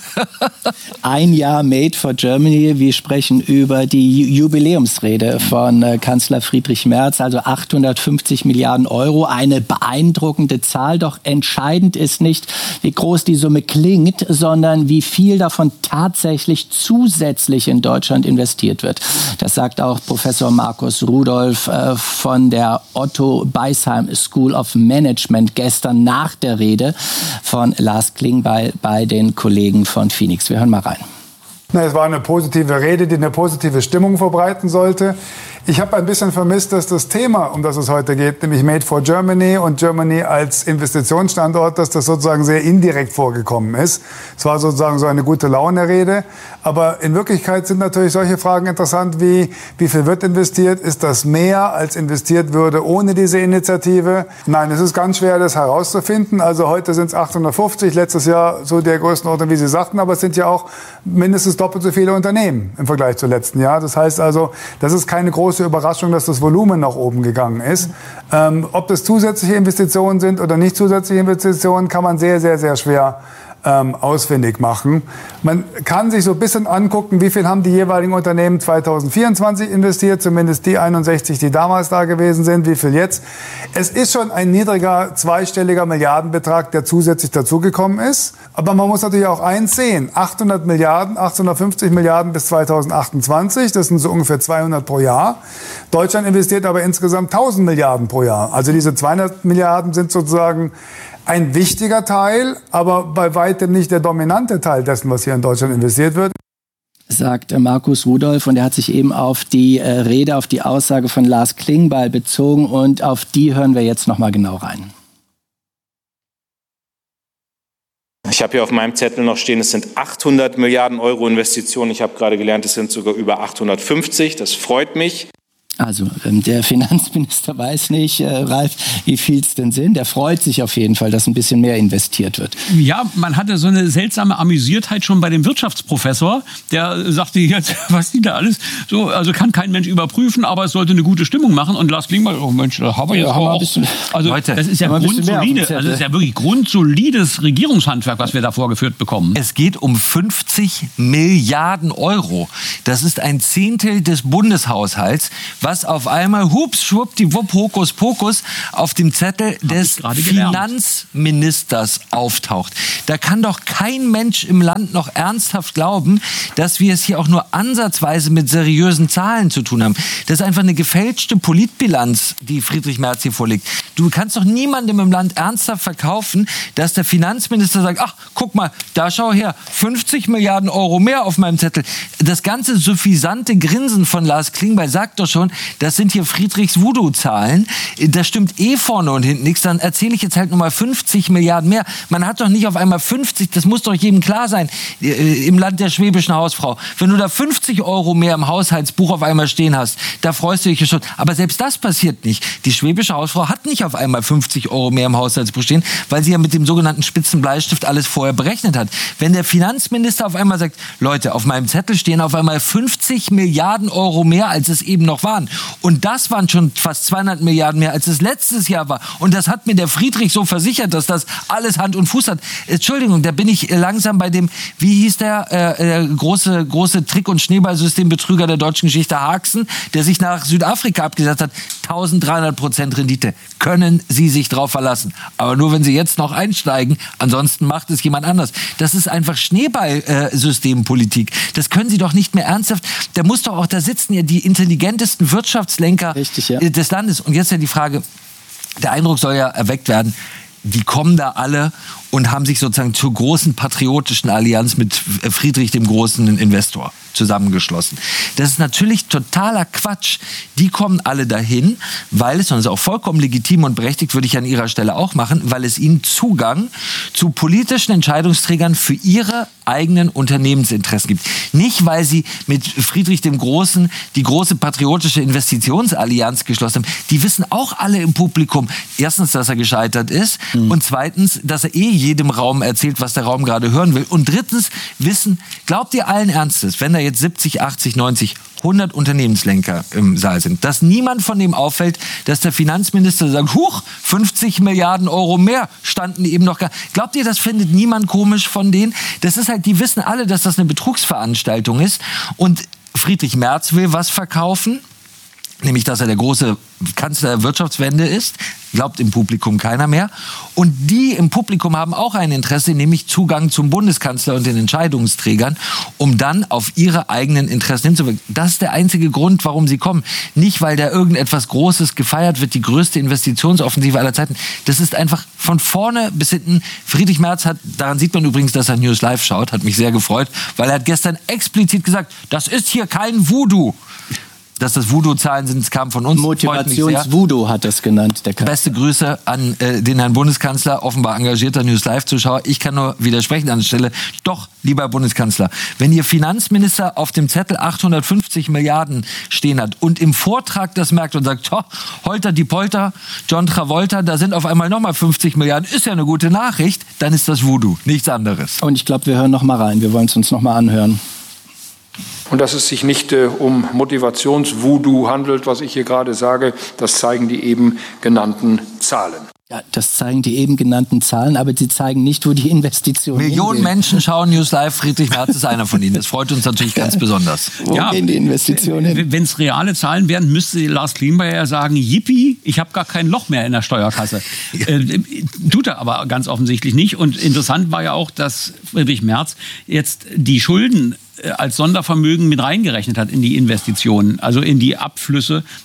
Ein Jahr Made for Germany. Wir sprechen über die Jubiläumsrede von äh, Kanzler Friedrich Merz, also achthundertfünfzig Milliarden Euro. Eine beeindruckende Zahl, doch entscheidend ist nicht, wie groß die Summe klingt, sondern wie viel davon tatsächlich zusätzlich in Deutschland investiert wird. Das sagt auch Professor Markus Rudolph äh, von der Otto Beisheim School of Management gestern nach der Rede von Lars Klingbeil bei den Kollegen von Phoenix. Wir hören mal rein. Na, es war eine positive Rede, die eine positive Stimmung verbreiten sollte. Ich habe ein bisschen vermisst, dass das Thema, um das es heute geht, nämlich Made for Germany und Germany als Investitionsstandort, dass das sozusagen sehr indirekt vorgekommen ist. Es war sozusagen so eine gute Laune-Rede. Aber in Wirklichkeit sind natürlich solche Fragen interessant wie, wie viel wird investiert? Ist das mehr, als investiert würde ohne diese Initiative? Nein, es ist ganz schwer, das herauszufinden. Also heute sind es achthundertfünfzig, letztes Jahr so der Größenordnung, wie Sie sagten. Aber es sind ja auch mindestens doppelt so viele Unternehmen im Vergleich zum letzten Jahr. Das heißt also, das ist keine große Überraschung, dass das Volumen nach oben gegangen ist. Ähm, ob das zusätzliche Investitionen sind oder nicht zusätzliche Investitionen, kann man sehr, sehr, sehr schwer ähm, ausfindig machen. Man kann sich so ein bisschen angucken, wie viel haben die jeweiligen Unternehmen zweitausendvierundzwanzig investiert, zumindest die einundsechzig, die damals da gewesen sind, wie viel jetzt. Es ist schon ein niedriger, zweistelliger Milliardenbetrag, der zusätzlich dazugekommen ist. Aber man muss natürlich auch eins sehen, achthundert Milliarden, achthundertfünfzig Milliarden bis zweitausendachtundzwanzig, das sind so ungefähr zweihundert pro Jahr. Deutschland investiert aber insgesamt tausend Milliarden pro Jahr. Also diese zweihundert Milliarden sind sozusagen ein wichtiger Teil, aber bei weitem nicht der dominante Teil dessen, was hier in Deutschland investiert wird. Sagt Markus Rudolph, und er hat sich eben auf die äh, Rede, auf die Aussage von Lars Klingbeil bezogen, und auf die hören wir jetzt noch mal genau rein. Ich habe hier auf meinem Zettel noch stehen, es sind achthundert Milliarden Euro Investitionen. Ich habe gerade gelernt, es sind sogar über achthundertfünfzig. Das freut mich. Also ähm, der Finanzminister weiß nicht, äh, Ralf, wie viel es denn sind. Er freut sich auf jeden Fall, dass ein bisschen mehr investiert wird. Ja, man hatte so eine seltsame Amüsiertheit schon bei dem Wirtschaftsprofessor. Der sagte jetzt, was die da alles so, also kann kein Mensch überprüfen, aber es sollte eine gute Stimmung machen. Und Lars Klingbeil, oh Mensch, da haben wir jetzt ja, auch. Bisschen, also Leute, das ist ja grundsolide, also das ist ja wirklich grundsolides Regierungshandwerk, was wir da vorgeführt bekommen. Es geht um fünfzig Milliarden Euro. Das ist ein Zehntel des Bundeshaushalts, was auf einmal, hups, schwuppdiwupp, Hokus Pokus, auf dem Zettel des Finanzministers auftaucht. Da kann doch kein Mensch im Land noch ernsthaft glauben, dass wir es hier auch nur ansatzweise mit seriösen Zahlen zu tun haben. Das ist einfach eine gefälschte Politbilanz, die Friedrich Merz hier vorlegt. Du kannst doch niemandem im Land ernsthaft verkaufen, dass der Finanzminister sagt, ach, guck mal, da schau her, fünfzig Milliarden Euro mehr auf meinem Zettel. Das ganze suffisante Grinsen von Lars Klingbeil sagt doch schon, das sind hier Friedrichs Voodoo-Zahlen. Das stimmt eh vorne und hinten nichts. Dann erzähle ich jetzt halt nochmal fünfzig Milliarden mehr. Man hat doch nicht auf einmal fünfzig, das muss doch jedem klar sein, im Land der schwäbischen Hausfrau. Wenn du da fünfzig Euro mehr im Haushaltsbuch auf einmal stehen hast, da freust du dich schon. Aber selbst das passiert nicht. Die schwäbische Hausfrau hat nicht auf einmal fünfzig Euro mehr im Haushaltsbuch stehen, weil sie ja mit dem sogenannten Spitzenbleistift alles vorher berechnet hat. Wenn der Finanzminister auf einmal sagt, Leute, auf meinem Zettel stehen auf einmal fünfzig Milliarden Euro mehr, als es eben noch waren. Und das waren schon fast zweihundert Milliarden mehr, als es letztes Jahr war. Und das hat mir der Friedrich so versichert, dass das alles Hand und Fuß hat. Entschuldigung, da bin ich langsam bei dem, wie hieß der äh, äh, große, große Trick- und Schneeballsystembetrüger der deutschen Geschichte, Haxen, der sich nach Südafrika abgesetzt hat. eintausenddreihundert Prozent Rendite. Können Sie sich drauf verlassen. Aber nur, wenn Sie jetzt noch einsteigen. Ansonsten macht es jemand anders. Das ist einfach Schneeballsystempolitik. Das können Sie doch nicht mehr ernsthaft. Da muss doch auch, da sitzen ja die intelligentesten Wirtschaftslenker Richtig, ja. des Landes. Und jetzt ja die Frage, der Eindruck soll ja erweckt werden, die kommen da alle und haben sich sozusagen zur großen patriotischen Allianz mit Friedrich dem großen Investor zusammengeschlossen. Das ist natürlich totaler Quatsch. Die kommen alle dahin, weil es, und das ist auch vollkommen legitim und berechtigt, würde ich an ihrer Stelle auch machen, weil es ihnen Zugang zu politischen Entscheidungsträgern für ihre eigenen Unternehmensinteressen gibt. Nicht, weil sie mit Friedrich dem Großen die große patriotische Investitionsallianz geschlossen haben. Die wissen auch alle im Publikum, erstens, dass er gescheitert ist mhm. und zweitens, dass er eh jedem Raum erzählt, was der Raum gerade hören will. Und drittens wissen, glaubt ihr allen Ernstes, wenn da jetzt siebzig, achtzig, neunzig, hundert Unternehmenslenker im Saal sind, dass niemand von dem auffällt, dass der Finanzminister sagt, huch, fünfzig Milliarden Euro mehr standen eben noch gar. Glaubt ihr, das findet niemand komisch von denen? Das ist halt, die wissen alle, dass das eine Betrugsveranstaltung ist. Und Friedrich Merz will was verkaufen, nämlich, dass er der große Kanzler der Wirtschaftswende ist, glaubt im Publikum keiner mehr. Und die im Publikum haben auch ein Interesse, nämlich Zugang zum Bundeskanzler und den Entscheidungsträgern, um dann auf ihre eigenen Interessen hinzuwirken. Das ist der einzige Grund, warum sie kommen. Nicht, weil da irgendetwas Großes gefeiert wird, die größte Investitionsoffensive aller Zeiten. Das ist einfach von vorne bis hinten. Friedrich Merz hat, daran sieht man übrigens, dass er News Live schaut, hat mich sehr gefreut, weil er hat gestern explizit gesagt, das ist hier kein Voodoo. Dass das Voodoo-Zahlen sind, kam von uns. Motivations-Voodoo hat das genannt, der Kanzler. Beste Grüße an äh, den Herrn Bundeskanzler, offenbar engagierter News-Live-Zuschauer. Ich kann nur widersprechen an der Stelle. Doch, lieber Bundeskanzler, wenn Ihr Finanzminister auf dem Zettel achthundertfünfzig Milliarden stehen hat und im Vortrag das merkt und sagt, Holter die Polter, John Travolta, da sind auf einmal nochmal fünfzig Milliarden, ist ja eine gute Nachricht, dann ist das Voodoo, nichts anderes. Und ich glaube, wir hören noch mal rein, wir wollen es uns noch mal anhören. Und dass es sich nicht äh, um Motivations-Voodoo handelt, was ich hier gerade sage, das zeigen die eben genannten Zahlen. Ja, das zeigen die eben genannten Zahlen, aber sie zeigen nicht, wo die Investitionen Millionen hingehen. Menschen schauen News Live, Friedrich Merz ist einer von ihnen. Das freut uns natürlich ganz besonders. Wo ja, gehen die Investitionen hin? Wenn es reale Zahlen wären, müsste Lars Klingbeil ja sagen, yippie, ich habe gar kein Loch mehr in der Steuerkasse. Ja. Äh, tut er aber ganz offensichtlich nicht. Und interessant war ja auch, dass Friedrich Merz jetzt die Schulden als Sondervermögen mit reingerechnet hat in die Investitionen, also in die Abflüsse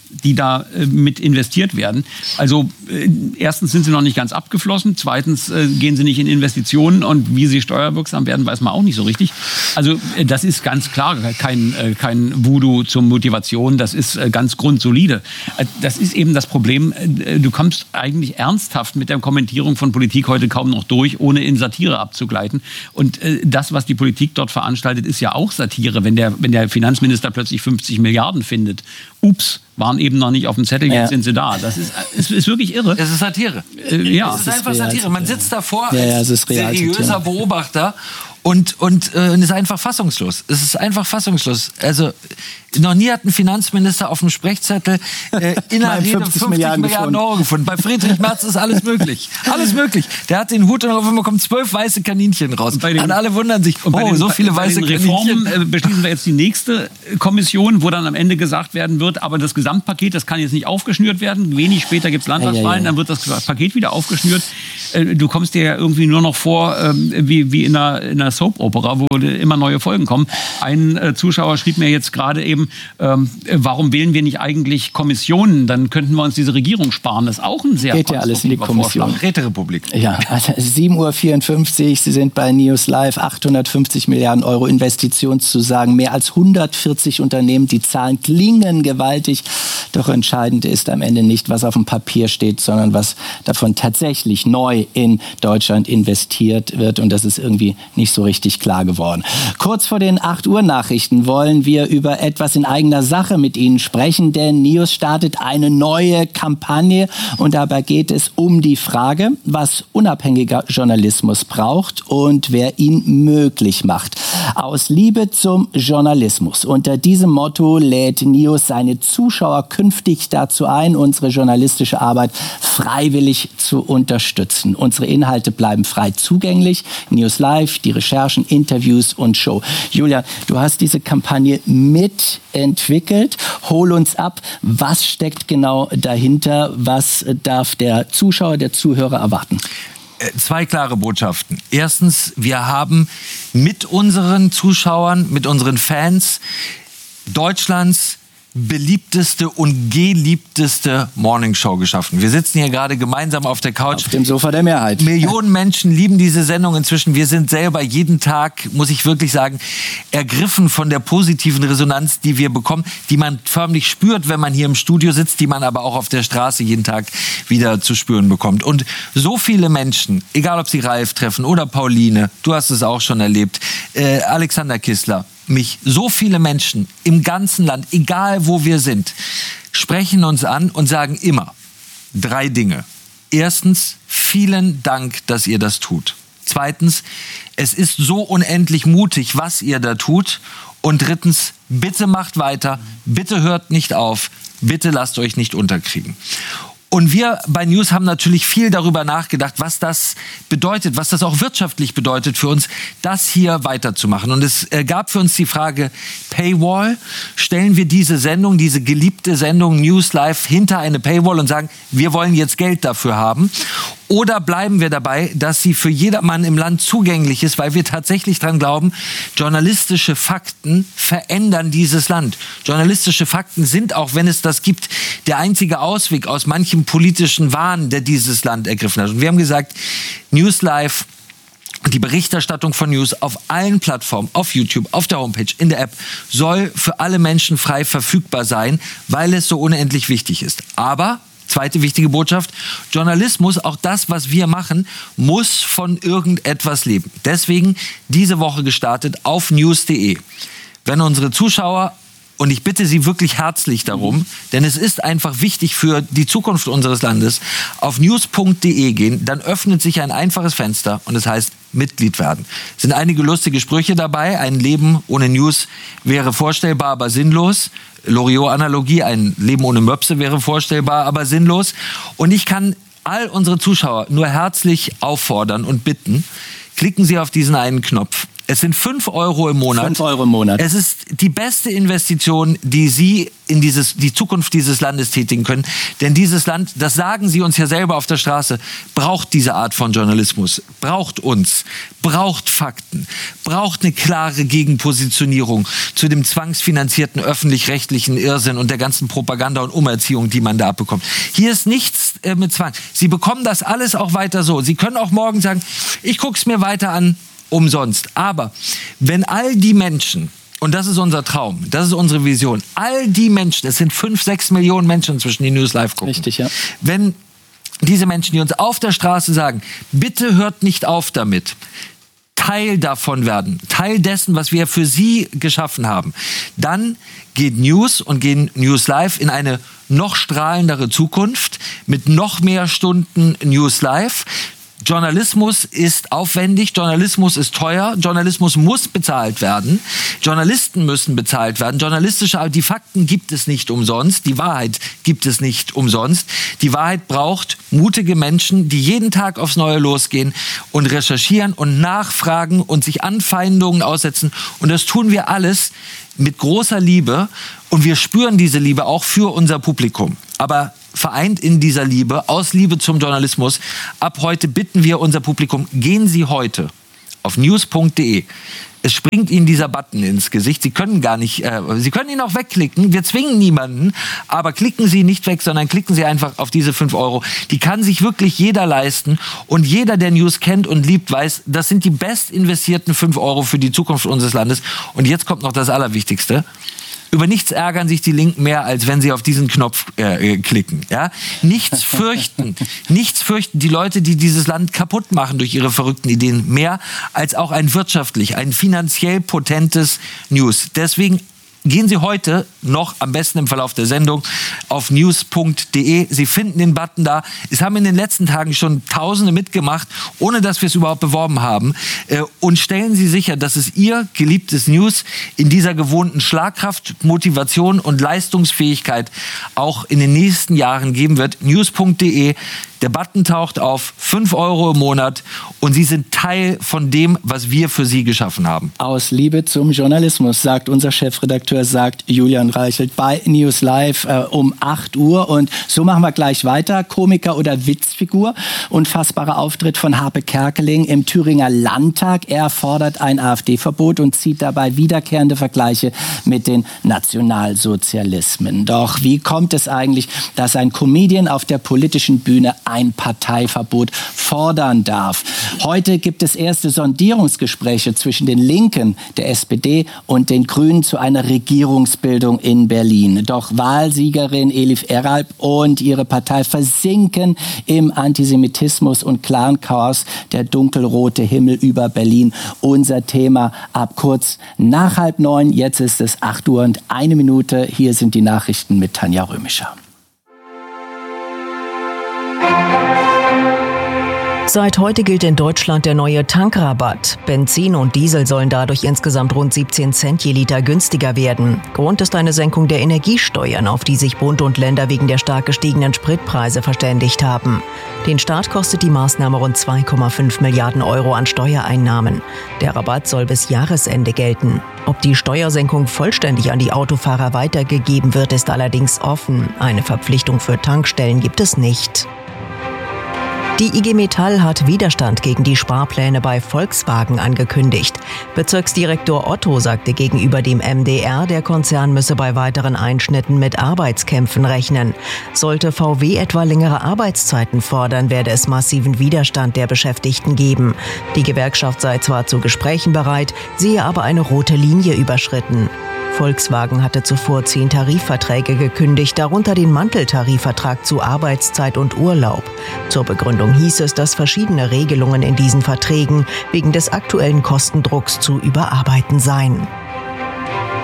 die da äh, mit investiert werden. Also äh, erstens sind sie noch nicht ganz abgeflossen, zweitens äh, gehen sie nicht in Investitionen und wie sie steuerwirksam werden, weiß man auch nicht so richtig. Also äh, das ist ganz klar kein, äh, kein Voodoo zur Motivation, das ist äh, ganz grundsolide. Äh, das ist eben das Problem, äh, du kommst eigentlich ernsthaft mit der Kommentierung von Politik heute kaum noch durch, ohne in Satire abzugleiten. Und äh, das, was die Politik dort veranstaltet, ist ja auch Satire, wenn der, wenn der Finanzminister plötzlich fünfzig Milliarden findet. Ups, waren eben noch nicht auf dem Zettel, jetzt ja. sind sie da. Das ist, ist, ist wirklich irre. Es ist Satire. Äh, ja. Es ist einfach Satire. Man sitzt davor ja, ja, als seriöser Beobachter und, und äh, ist einfach fassungslos. Es ist einfach fassungslos. Also noch nie hat ein Finanzminister auf dem Sprechzettel äh, in einer Rede fünfzig Milliarden, Milliarden Euro gefunden. Bei Friedrich Merz ist alles möglich. Alles möglich. Der hat den Hut und auf einmal kommen zwölf weiße Kaninchen raus. Und, den, und alle wundern sich, oh, den, so viele weiße Kaninchen. Bei den Reformen äh, beschließen wir jetzt die nächste Kommission, wo dann am Ende gesagt werden wird, aber das Gesamtpaket, das kann jetzt nicht aufgeschnürt werden. Wenig später gibt es Landtagswahlen, ja, ja, ja. dann wird das Paket wieder aufgeschnürt. Äh, du kommst dir ja irgendwie nur noch vor, ähm, wie, wie in einer, in einer Soap-Opera, wo immer neue Folgen kommen. Ein äh, Zuschauer schrieb mir jetzt gerade eben, ähm, warum wählen wir nicht eigentlich Kommissionen? Dann könnten wir uns diese Regierung sparen. Das ist auch ein sehr Geht ja alles in die Kommission. Räterepublik. Ja, also sieben Uhr vierundfünfzig, Sie sind bei News Live, achthundertfünfzig Milliarden Euro Investitionszusagen, mehr als hundertvierzig Unternehmen, die Zahlen klingen gewaltig. Doch entscheidend ist am Ende nicht, was auf dem Papier steht, sondern was davon tatsächlich neu in Deutschland investiert wird. Und das ist irgendwie nicht so richtig klar geworden. Kurz vor den acht Uhr Nachrichten wollen wir über etwas in eigener Sache mit Ihnen sprechen, denn News startet eine neue Kampagne und dabei geht es um die Frage, was unabhängiger Journalismus braucht und wer ihn möglich macht. Aus Liebe zum Journalismus. Unter diesem Motto lädt News seine Zuschauer künftig dazu ein, unsere journalistische Arbeit freiwillig zu unterstützen. Unsere Inhalte bleiben frei zugänglich. News Live, die Recherchen, Interviews und Show. Julia, du hast diese Kampagne mitentwickelt. Hol uns ab. Was steckt genau dahinter? Was darf der Zuschauer, der Zuhörer erwarten? Zwei klare Botschaften. Erstens, wir haben mit unseren Zuschauern, mit unseren Fans Deutschlands beliebteste und geliebteste Morningshow geschaffen. Wir sitzen hier gerade gemeinsam auf der Couch. Auf dem Sofa der Mehrheit. Millionen Menschen lieben diese Sendung inzwischen. Wir sind selber jeden Tag, muss ich wirklich sagen, ergriffen von der positiven Resonanz, die wir bekommen, die man förmlich spürt, wenn man hier im Studio sitzt, die man aber auch auf der Straße jeden Tag wieder zu spüren bekommt. Und so viele Menschen, egal ob sie Ralf treffen oder Pauline, du hast es auch schon erlebt, äh, Alexander Kissler, mich, so viele Menschen im ganzen Land, egal wo wir sind, sprechen uns an und sagen immer drei Dinge. Erstens, vielen Dank, dass ihr das tut. Zweitens, es ist so unendlich mutig, was ihr da tut. Und drittens, bitte macht weiter, bitte hört nicht auf, bitte lasst euch nicht unterkriegen. Und wir bei News haben natürlich viel darüber nachgedacht, was das bedeutet, was das auch wirtschaftlich bedeutet für uns, das hier weiterzumachen. Und es gab für uns die Frage, Paywall, stellen wir diese Sendung, diese geliebte Sendung News Live hinter eine Paywall und sagen, wir wollen jetzt Geld dafür haben? Oder bleiben wir dabei, dass sie für jedermann im Land zugänglich ist, weil wir tatsächlich dran glauben, journalistische Fakten verändern dieses Land. Journalistische Fakten sind, auch wenn es das gibt, der einzige Ausweg aus manchem politischen Wahn, der dieses Land ergriffen hat. Und wir haben gesagt, News Live, die Berichterstattung von News auf allen Plattformen, auf YouTube, auf der Homepage, in der App, soll für alle Menschen frei verfügbar sein, weil es so unendlich wichtig ist. Aber zweite wichtige Botschaft, Journalismus, auch das, was wir machen, muss von irgendetwas leben. Deswegen diese Woche gestartet auf news punkt de. Wenn unsere Zuschauer, und ich bitte Sie wirklich herzlich darum, denn es ist einfach wichtig für die Zukunft unseres Landes, auf news punkt de gehen, dann öffnet sich ein einfaches Fenster und es heißt Mitglied werden. Es sind einige lustige Sprüche dabei. Ein Leben ohne News wäre vorstellbar, aber sinnlos. Loriot-Analogie, ein Leben ohne Möpse wäre vorstellbar, aber sinnlos. Und ich kann all unsere Zuschauer nur herzlich auffordern und bitten, klicken Sie auf diesen einen Knopf. Es sind fünf Euro im Monat. fünf Euro im Monat. Es ist die beste Investition, die Sie in dieses, die Zukunft dieses Landes tätigen können. Denn dieses Land, das sagen Sie uns ja selber auf der Straße, braucht diese Art von Journalismus, braucht uns, braucht Fakten, braucht eine klare Gegenpositionierung zu dem zwangsfinanzierten öffentlich-rechtlichen Irrsinn und der ganzen Propaganda und Umerziehung, die man da abbekommt. Hier ist nichts äh, mit Zwang. Sie bekommen das alles auch weiter so. Sie können auch morgen sagen, ich gucke es mir weiter an, umsonst. Aber wenn all die Menschen, und das ist unser Traum, das ist unsere Vision, all die Menschen, es sind fünf, sechs Millionen Menschen inzwischen, die News Live gucken. Richtig, ja. Wenn diese Menschen, die uns auf der Straße sagen, bitte hört nicht auf damit, Teil davon werden, Teil dessen, was wir für Sie geschaffen haben, dann geht News und gehen News Live in eine noch strahlendere Zukunft mit noch mehr Stunden News Live. Journalismus ist aufwendig, Journalismus ist teuer, Journalismus muss bezahlt werden, Journalisten müssen bezahlt werden, journalistische, die Fakten gibt es nicht umsonst, die Wahrheit gibt es nicht umsonst. Die Wahrheit braucht mutige Menschen, die jeden Tag aufs Neue losgehen und recherchieren und nachfragen und sich Anfeindungen aussetzen. Und das tun wir alles mit großer Liebe und wir spüren diese Liebe auch für unser Publikum. Aber vereint in dieser Liebe, aus Liebe zum Journalismus, ab heute bitten wir unser Publikum, gehen Sie heute auf news punkt de. Es springt Ihnen dieser Button ins Gesicht. Sie können gar nicht, äh, Sie können ihn auch wegklicken. Wir zwingen niemanden, aber klicken Sie nicht weg, sondern klicken Sie einfach auf diese fünf Euro. Die kann sich wirklich jeder leisten. Und jeder, der News kennt und liebt, weiß, das sind die best investierten fünf Euro für die Zukunft unseres Landes. Und jetzt kommt noch das Allerwichtigste. Über nichts ärgern sich die Linken mehr, als wenn sie auf diesen Knopf äh, klicken. Ja? Nichts fürchten, nichts fürchten die Leute, die dieses Land kaputt machen durch ihre verrückten Ideen, mehr als auch ein wirtschaftlich, ein finanziell potentes News. Deswegen gehen Sie heute noch, am besten im Verlauf der Sendung, auf news punkt de. Sie finden den Button da. Es haben in den letzten Tagen schon Tausende mitgemacht, ohne dass wir es überhaupt beworben haben. Und stellen Sie sicher, dass es Ihr geliebtes News in dieser gewohnten Schlagkraft, Motivation und Leistungsfähigkeit auch in den nächsten Jahren geben wird. news punkt de. Der Button taucht auf, fünf Euro im Monat und Sie sind Teil von dem, was wir für Sie geschaffen haben. Aus Liebe zum Journalismus, sagt unser Chefredakteur, sagt Julian Reichelt bei News Live äh, um acht Uhr. Und so machen wir gleich weiter. Komiker oder Witzfigur. Unfassbarer Auftritt von Harpe Kerkeling im Thüringer Landtag. Er fordert ein AfD-Verbot und zieht dabei wiederkehrende Vergleiche mit den Nationalsozialismen. Doch wie kommt es eigentlich, dass ein Comedian auf der politischen Bühne ein Parteiverbot fordern darf? Heute gibt es erste Sondierungsgespräche zwischen den Linken, der S P D und den Grünen zu einer Regierungsbildung in Berlin. Doch Wahlsiegerin Elif Eralp und ihre Partei versinken im Antisemitismus und Clan-Chaos. Der dunkelrote Himmel über Berlin. Unser Thema ab kurz nach halb neun. Jetzt ist es acht Uhr und eine Minute. Hier sind die Nachrichten mit Tanja Römischer. Seit heute gilt in Deutschland der neue Tankrabatt. Benzin und Diesel sollen dadurch insgesamt rund siebzehn Cent je Liter günstiger werden. Grund ist eine Senkung der Energiesteuern, auf die sich Bund und Länder wegen der stark gestiegenen Spritpreise verständigt haben. Den Staat kostet die Maßnahme rund zwei Komma fünf Milliarden Euro an Steuereinnahmen. Der Rabatt soll bis Jahresende gelten. Ob die Steuersenkung vollständig an die Autofahrer weitergegeben wird, ist allerdings offen. Eine Verpflichtung für Tankstellen gibt es nicht. Die I G Metall hat Widerstand gegen die Sparpläne bei Volkswagen angekündigt. Bezirksdirektor Otto sagte gegenüber dem M D R, der Konzern müsse bei weiteren Einschnitten mit Arbeitskämpfen rechnen. Sollte V W etwa längere Arbeitszeiten fordern, werde es massiven Widerstand der Beschäftigten geben. Die Gewerkschaft sei zwar zu Gesprächen bereit, sehe aber eine rote Linie überschritten. Volkswagen hatte zuvor zehn Tarifverträge gekündigt, darunter den Manteltarifvertrag zu Arbeitszeit und Urlaub. Zur Begründung hieß es, dass verschiedene Regelungen in diesen Verträgen wegen des aktuellen Kostendrucks zu überarbeiten seien.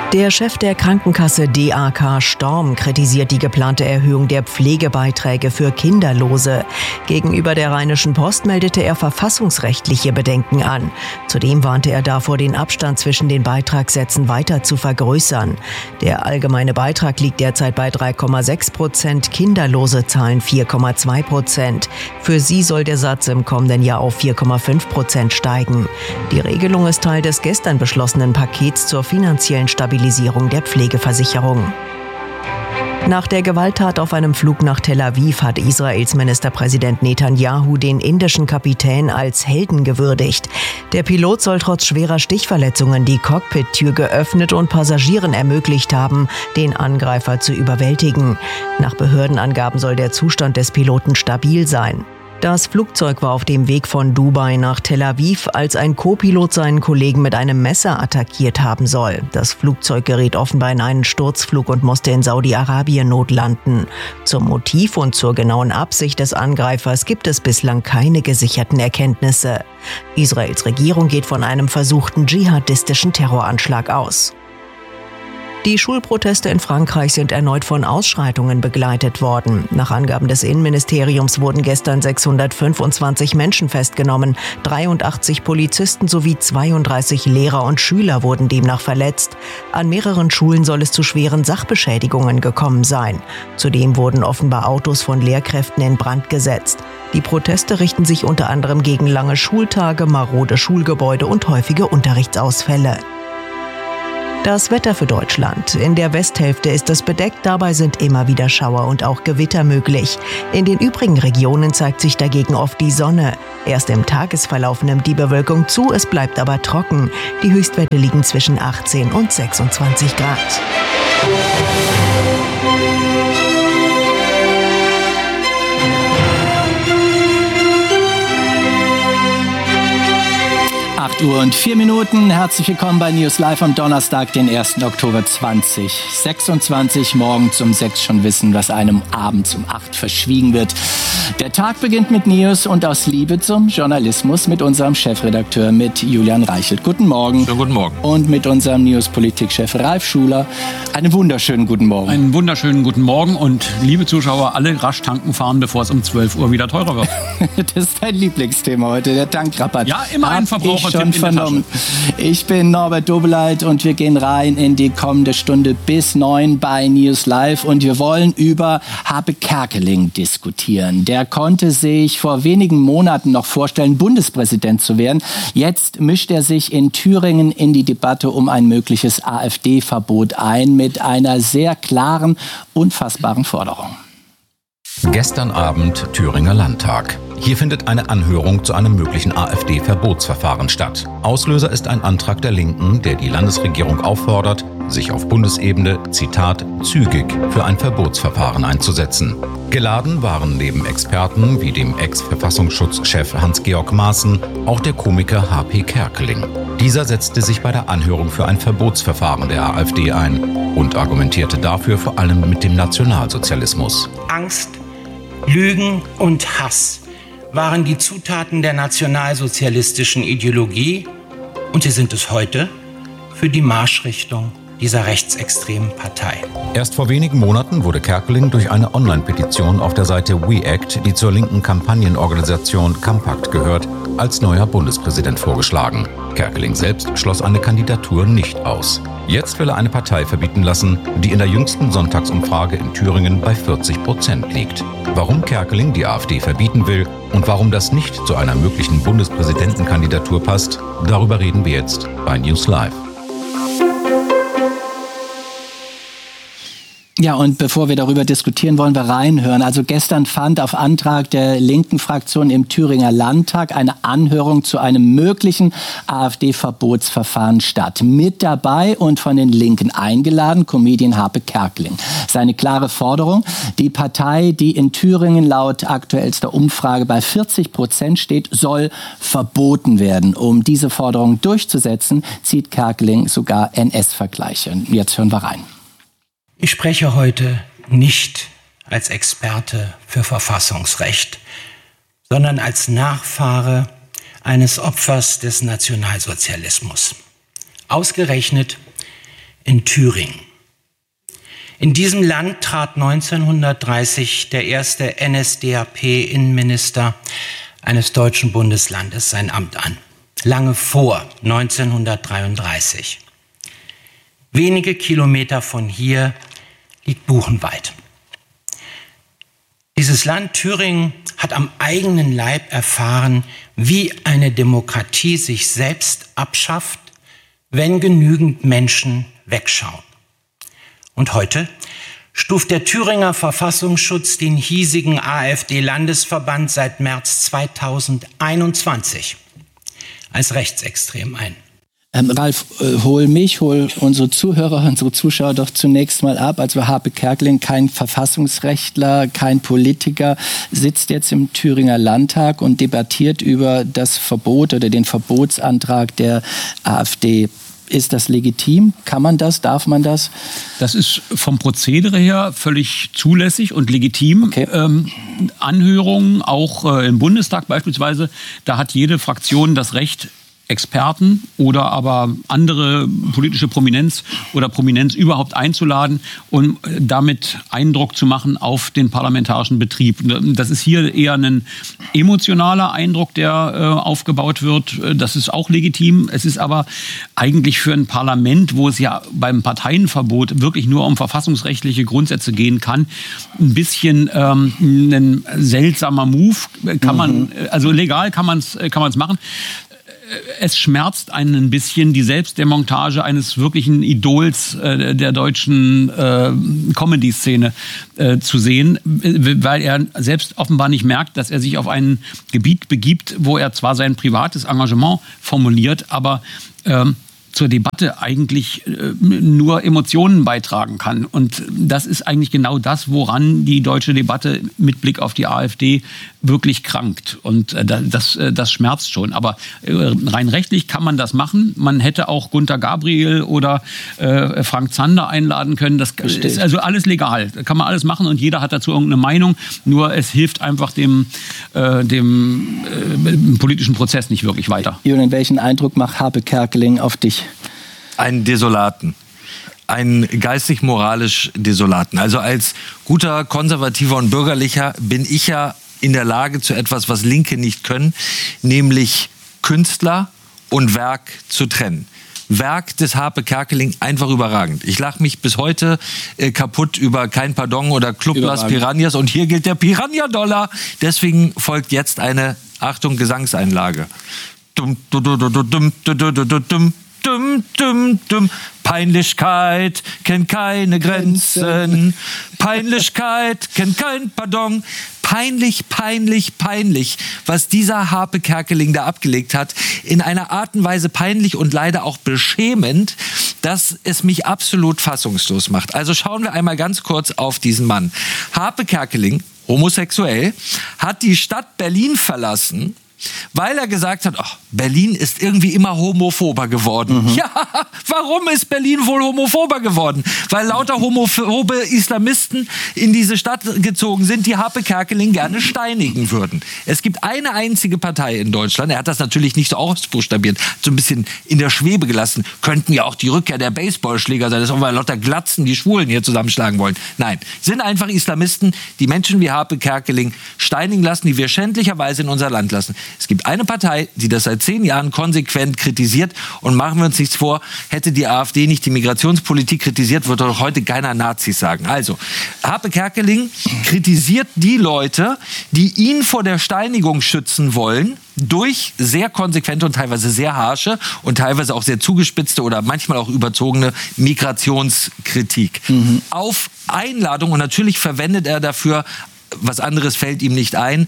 Der Chef der Krankenkasse D A K Storm kritisiert die geplante Erhöhung der Pflegebeiträge für Kinderlose. Gegenüber der Rheinischen Post meldete er verfassungsrechtliche Bedenken an. Zudem warnte er davor, den Abstand zwischen den Beitragssätzen weiter zu vergrößern. Der allgemeine Beitrag liegt derzeit bei drei Komma sechs Prozent, Kinderlose zahlen vier Komma zwei Prozent. Für sie soll der Satz im kommenden Jahr auf vier Komma fünf Prozent steigen. Die Regelung ist Teil des gestern beschlossenen Pakets zur finanziellen Stabilisierung der Pflegeversicherung. Nach der Gewalttat auf einem Flug nach Tel Aviv hat Israels Ministerpräsident Netanyahu den indischen Kapitän als Helden gewürdigt. Der Pilot soll trotz schwerer Stichverletzungen die Cockpit-Tür geöffnet und Passagieren ermöglicht haben, den Angreifer zu überwältigen. Nach Behördenangaben soll der Zustand des Piloten stabil sein. Das Flugzeug war auf dem Weg von Dubai nach Tel Aviv, als ein Co-Pilot seinen Kollegen mit einem Messer attackiert haben soll. Das Flugzeug geriet offenbar in einen Sturzflug und musste in Saudi-Arabien notlanden. Zum Motiv und zur genauen Absicht des Angreifers gibt es bislang keine gesicherten Erkenntnisse. Israels Regierung geht von einem versuchten dschihadistischen Terroranschlag aus. Die Schulproteste in Frankreich sind erneut von Ausschreitungen begleitet worden. Nach Angaben des Innenministeriums wurden gestern sechshundertfünfundzwanzig Menschen festgenommen. dreiundachtzig Polizisten sowie zweiunddreißig Lehrer und Schüler wurden demnach verletzt. An mehreren Schulen soll es zu schweren Sachbeschädigungen gekommen sein. Zudem wurden offenbar Autos von Lehrkräften in Brand gesetzt. Die Proteste richten sich unter anderem gegen lange Schultage, marode Schulgebäude und häufige Unterrichtsausfälle. Das Wetter für Deutschland. In der Westhälfte ist es bedeckt, dabei sind immer wieder Schauer und auch Gewitter möglich. In den übrigen Regionen zeigt sich dagegen oft die Sonne. Erst im Tagesverlauf nimmt die Bewölkung zu, es bleibt aber trocken. Die Höchstwerte liegen zwischen achtzehn und sechsundzwanzig Grad. acht Uhr und vier Minuten. Herzlich willkommen bei News Live am Donnerstag, den ersten Oktober zweitausendsechsundzwanzig. Morgen um sechs schon wissen, was einem abends um acht verschwiegen wird. Der Tag beginnt mit News und aus Liebe zum Journalismus mit unserem Chefredakteur, mit Julian Reichelt. Guten Morgen. Ja, guten Morgen. Und mit unserem News-Politikchef Ralf Schuler. Einen wunderschönen guten Morgen. Einen wunderschönen guten Morgen und liebe Zuschauer, alle rasch tanken fahren, bevor es um zwölf Uhr wieder teurer wird. Das ist dein Lieblingsthema heute, der Tankrabatt. Ja, immer ein Verbrauchertipp in der Tasche. Ich bin Norbert Dobeleit und wir gehen rein in die kommende Stunde bis neun bei News Live und wir wollen über Harpe Kerkeling diskutieren. Der konnte sich vor wenigen Monaten noch vorstellen, Bundespräsident zu werden. Jetzt mischt er sich in Thüringen in die Debatte um ein mögliches AfD-Verbot ein mit einer sehr klaren, unfassbaren Forderung. Gestern Abend Thüringer Landtag. Hier findet eine Anhörung zu einem möglichen AfD-Verbotsverfahren statt. Auslöser ist ein Antrag der Linken, der die Landesregierung auffordert, sich auf Bundesebene, Zitat, zügig für ein Verbotsverfahren einzusetzen. Geladen waren neben Experten wie dem Ex-Verfassungsschutzchef Hans-Georg Maaßen auch der Komiker Harpe Kerkeling. Dieser setzte sich bei der Anhörung für ein Verbotsverfahren der AfD ein und argumentierte dafür vor allem mit dem Nationalsozialismus. Angst, Lügen und Hass waren die Zutaten der nationalsozialistischen Ideologie und sie sind es heute für die Marschrichtung dieser rechtsextremen Partei. Erst vor wenigen Monaten wurde Kerkeling durch eine Online-Petition auf der Seite WeAct, die zur linken Kampagnenorganisation Campact gehört, als neuer Bundespräsident vorgeschlagen. Kerkeling selbst schloss eine Kandidatur nicht aus. Jetzt will er eine Partei verbieten lassen, die in der jüngsten Sonntagsumfrage in Thüringen bei vierzig Prozent liegt. Warum Kerkeling die AfD verbieten will und warum das nicht zu einer möglichen Bundespräsidentenkandidatur passt, darüber reden wir jetzt bei News Live. Ja, und bevor wir darüber diskutieren, wollen wir reinhören. Also gestern fand auf Antrag der linken Fraktion im Thüringer Landtag eine Anhörung zu einem möglichen AfD-Verbotsverfahren statt. Mit dabei und von den Linken eingeladen, Comedian Harpe Kerkeling. Seine klare Forderung, die Partei, die in Thüringen laut aktuellster Umfrage bei vierzig Prozent steht, soll verboten werden. Um diese Forderung durchzusetzen, zieht Kerkeling sogar N S-Vergleiche. Jetzt hören wir rein. Ich spreche heute nicht als Experte für Verfassungsrecht, sondern als Nachfahre eines Opfers des Nationalsozialismus. Ausgerechnet in Thüringen. In diesem Land trat neunzehnhundertdreißig der erste N S D A P-Innenminister eines deutschen Bundeslandes sein Amt an. Lange vor neunzehnhundertdreiunddreißig. Wenige Kilometer von hier liegt Buchenwald. Dieses Land Thüringen hat am eigenen Leib erfahren, wie eine Demokratie sich selbst abschafft, wenn genügend Menschen wegschauen. Und heute stuft der Thüringer Verfassungsschutz den hiesigen AfD-Landesverband seit März zweitausendeinundzwanzig als rechtsextrem ein. Ähm, Ralf, äh, hol mich, hol unsere Zuhörer, unsere Zuschauer doch zunächst mal ab. Also Harpe Kerkeling, kein Verfassungsrechtler, kein Politiker, sitzt jetzt im Thüringer Landtag und debattiert über das Verbot oder den Verbotsantrag der AfD. Ist das legitim? Kann man das? Darf man das? Das ist vom Prozedere her völlig zulässig und legitim. Okay. Ähm, Anhörungen, auch äh, im Bundestag beispielsweise, da hat jede Fraktion das Recht, Experten oder aber andere politische Prominenz oder Prominenz überhaupt einzuladen, um damit Eindruck zu machen auf den parlamentarischen Betrieb. Das ist hier eher ein emotionaler Eindruck, der äh, aufgebaut wird. Das ist auch legitim. Es ist aber eigentlich für ein Parlament, wo es ja beim Parteienverbot wirklich nur um verfassungsrechtliche Grundsätze gehen kann, ein bisschen ähm, ein seltsamer Move. Kann man, also legal kann man es kann man es machen. Es schmerzt einen ein bisschen, die Selbstdemontage eines wirklichen Idols äh, der deutschen äh, Comedy-Szene äh, zu sehen, weil er selbst offenbar nicht merkt, dass er sich auf ein Gebiet begibt, wo er zwar sein privates Engagement formuliert, aber ähm, zur Debatte eigentlich äh, nur Emotionen beitragen kann. Und das ist eigentlich genau das, woran die deutsche Debatte mit Blick auf die AfD wirklich krankt. Und äh, das, äh, das schmerzt schon. Aber äh, rein rechtlich kann man das machen. Man hätte auch Gunter Gabriel oder äh, Frank Zander einladen können. Das Versteht. Ist also alles legal. Da kann man alles machen und jeder hat dazu irgendeine Meinung. Nur es hilft einfach dem, äh, dem äh, politischen Prozess nicht wirklich weiter. Julian, welchen Eindruck macht Harpe Kerkeling auf dich? Einen Desolaten. Einen geistig-moralisch Desolaten. Also als guter Konservativer und Bürgerlicher bin ich ja in der Lage zu etwas, was Linke nicht können, nämlich Künstler und Werk zu trennen. Werk des Harpe Kerkeling einfach überragend. Ich lache mich bis heute äh, kaputt über Kein Pardon oder Club Las Piranhas und hier gilt der Piranha-Dollar. Deswegen folgt jetzt eine, Achtung, Gesangseinlage. Dum, dum, dum, dum, dum, dum, dum, dum. Dum, dum, dum. Peinlichkeit kennt keine Grenzen. Peinlichkeit kennt kein Pardon. Peinlich, peinlich, peinlich, was dieser Harpe Kerkeling da abgelegt hat. In einer Art und Weise peinlich und leider auch beschämend, dass es mich absolut fassungslos macht. Also schauen wir einmal ganz kurz auf diesen Mann. Harpe Kerkeling, homosexuell, hat die Stadt Berlin verlassen, weil er gesagt hat, ach, Berlin ist irgendwie immer homophober geworden. Mhm. Ja, warum ist Berlin wohl homophober geworden? Weil lauter homophobe Islamisten in diese Stadt gezogen sind, die Harpe Kerkeling gerne steinigen würden. Es gibt eine einzige Partei in Deutschland, er hat das natürlich nicht so ausbuchstabiert, so ein bisschen in der Schwebe gelassen, könnten ja auch die Rückkehr der Baseballschläger sein, das ist auch weil lauter Glatzen die Schwulen hier zusammenschlagen wollen. Nein, sind einfach Islamisten, die Menschen wie Harpe Kerkeling steinigen lassen, die wir schändlicherweise in unser Land lassen. Es gibt eine Partei, die das seit zehn Jahren konsequent kritisiert und machen wir uns nichts vor, hätte die AfD nicht die Migrationspolitik kritisiert, würde doch heute keiner Nazis sagen. Also, Harpe Kerkeling kritisiert die Leute, die ihn vor der Steinigung schützen wollen, durch sehr konsequente und teilweise sehr harsche und teilweise auch sehr zugespitzte oder manchmal auch überzogene Migrationskritik. Mhm. Auf Einladung, und natürlich verwendet er dafür, was anderes fällt ihm nicht ein,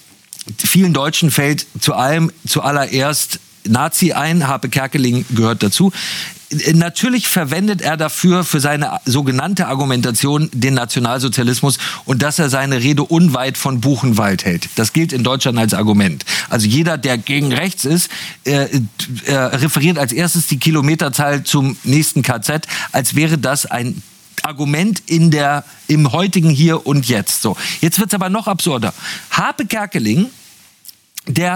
vielen Deutschen fällt zu allem zuallererst Nazi ein, Harpe Kerkeling gehört dazu. Natürlich verwendet er dafür für seine sogenannte Argumentation den Nationalsozialismus und dass er seine Rede unweit von Buchenwald hält. Das gilt in Deutschland als Argument. Also jeder, der gegen rechts ist, äh, äh, referiert als erstes die Kilometerzahl zum nächsten K Z, als wäre das ein Argument in der, im heutigen Hier und Jetzt. So, jetzt wird's aber noch absurder. Harpe Kerkeling, der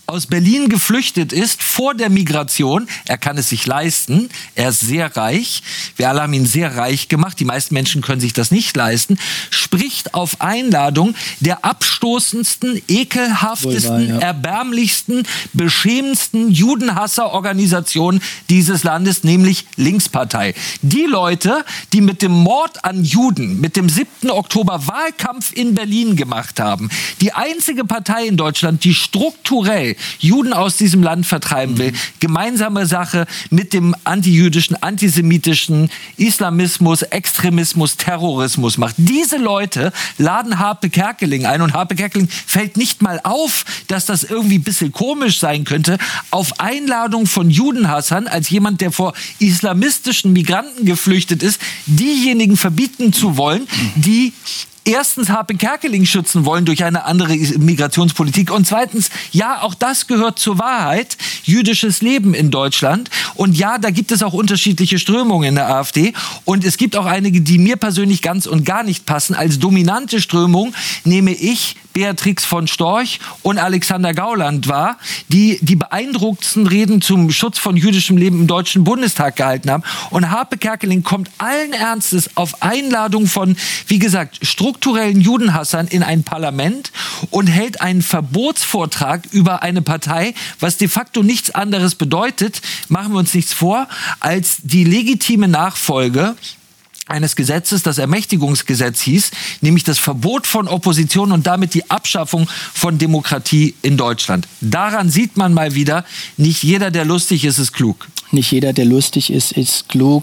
aus Berlin geflüchtet ist vor der Migration. Er kann es sich leisten. Er ist sehr reich. Wir alle haben ihn sehr reich gemacht. Die meisten Menschen können sich das nicht leisten. Spricht auf Einladung der abstoßendsten, ekelhaftesten, Wohl wahr, ja. erbärmlichsten, beschämendsten Judenhasserorganisation dieses Landes, nämlich Linkspartei. Die Leute, die mit dem Mord an Juden, mit dem siebten Oktober Wahlkampf in Berlin gemacht haben, die einzige Partei in Deutschland, die strukturell Juden aus diesem Land vertreiben will, gemeinsame Sache mit dem antijüdischen, antisemitischen Islamismus, Extremismus, Terrorismus macht. Diese Leute laden Harpe Kerkeling ein und Harpe Kerkeling fällt nicht mal auf, dass das irgendwie ein bisschen komisch sein könnte, auf Einladung von Judenhassern, als jemand, der vor islamistischen Migranten geflüchtet ist, diejenigen verbieten zu wollen, die erstens Harpe Kerkeling schützen wollen durch eine andere Migrationspolitik und zweitens, ja, auch das gehört zur Wahrheit, jüdisches Leben in Deutschland und ja, da gibt es auch unterschiedliche Strömungen in der AfD und es gibt auch einige, die mir persönlich ganz und gar nicht passen. Als dominante Strömung nehme ich Beatrix von Storch und Alexander Gauland wahr, die die beeindruckendsten Reden zum Schutz von jüdischem Leben im Deutschen Bundestag gehalten haben. Und Harpe Kerkeling kommt allen Ernstes auf Einladung von, wie gesagt, strukturellen Judenhassern in ein Parlament und hält einen Verbotsvortrag über eine Partei, was de facto nichts anderes bedeutet, machen wir uns nichts vor, als die legitime Nachfolge eines Gesetzes, das Ermächtigungsgesetz hieß, nämlich das Verbot von Opposition und damit die Abschaffung von Demokratie in Deutschland. Daran sieht man mal wieder, nicht jeder, der lustig ist, ist klug. Nicht jeder, der lustig ist, ist klug.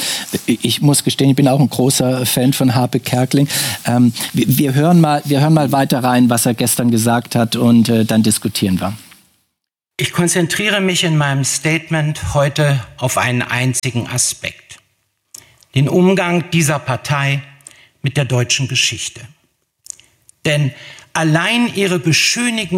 Ich muss gestehen, ich bin auch ein großer Fan von Harpe Kerkeling. Wir hören mal, wir hören mal weiter rein, was er gestern gesagt hat und dann diskutieren wir. Ich konzentriere mich in meinem Statement heute auf einen einzigen Aspekt. Den Umgang dieser Partei mit der deutschen Geschichte. Denn allein ihre beschönigende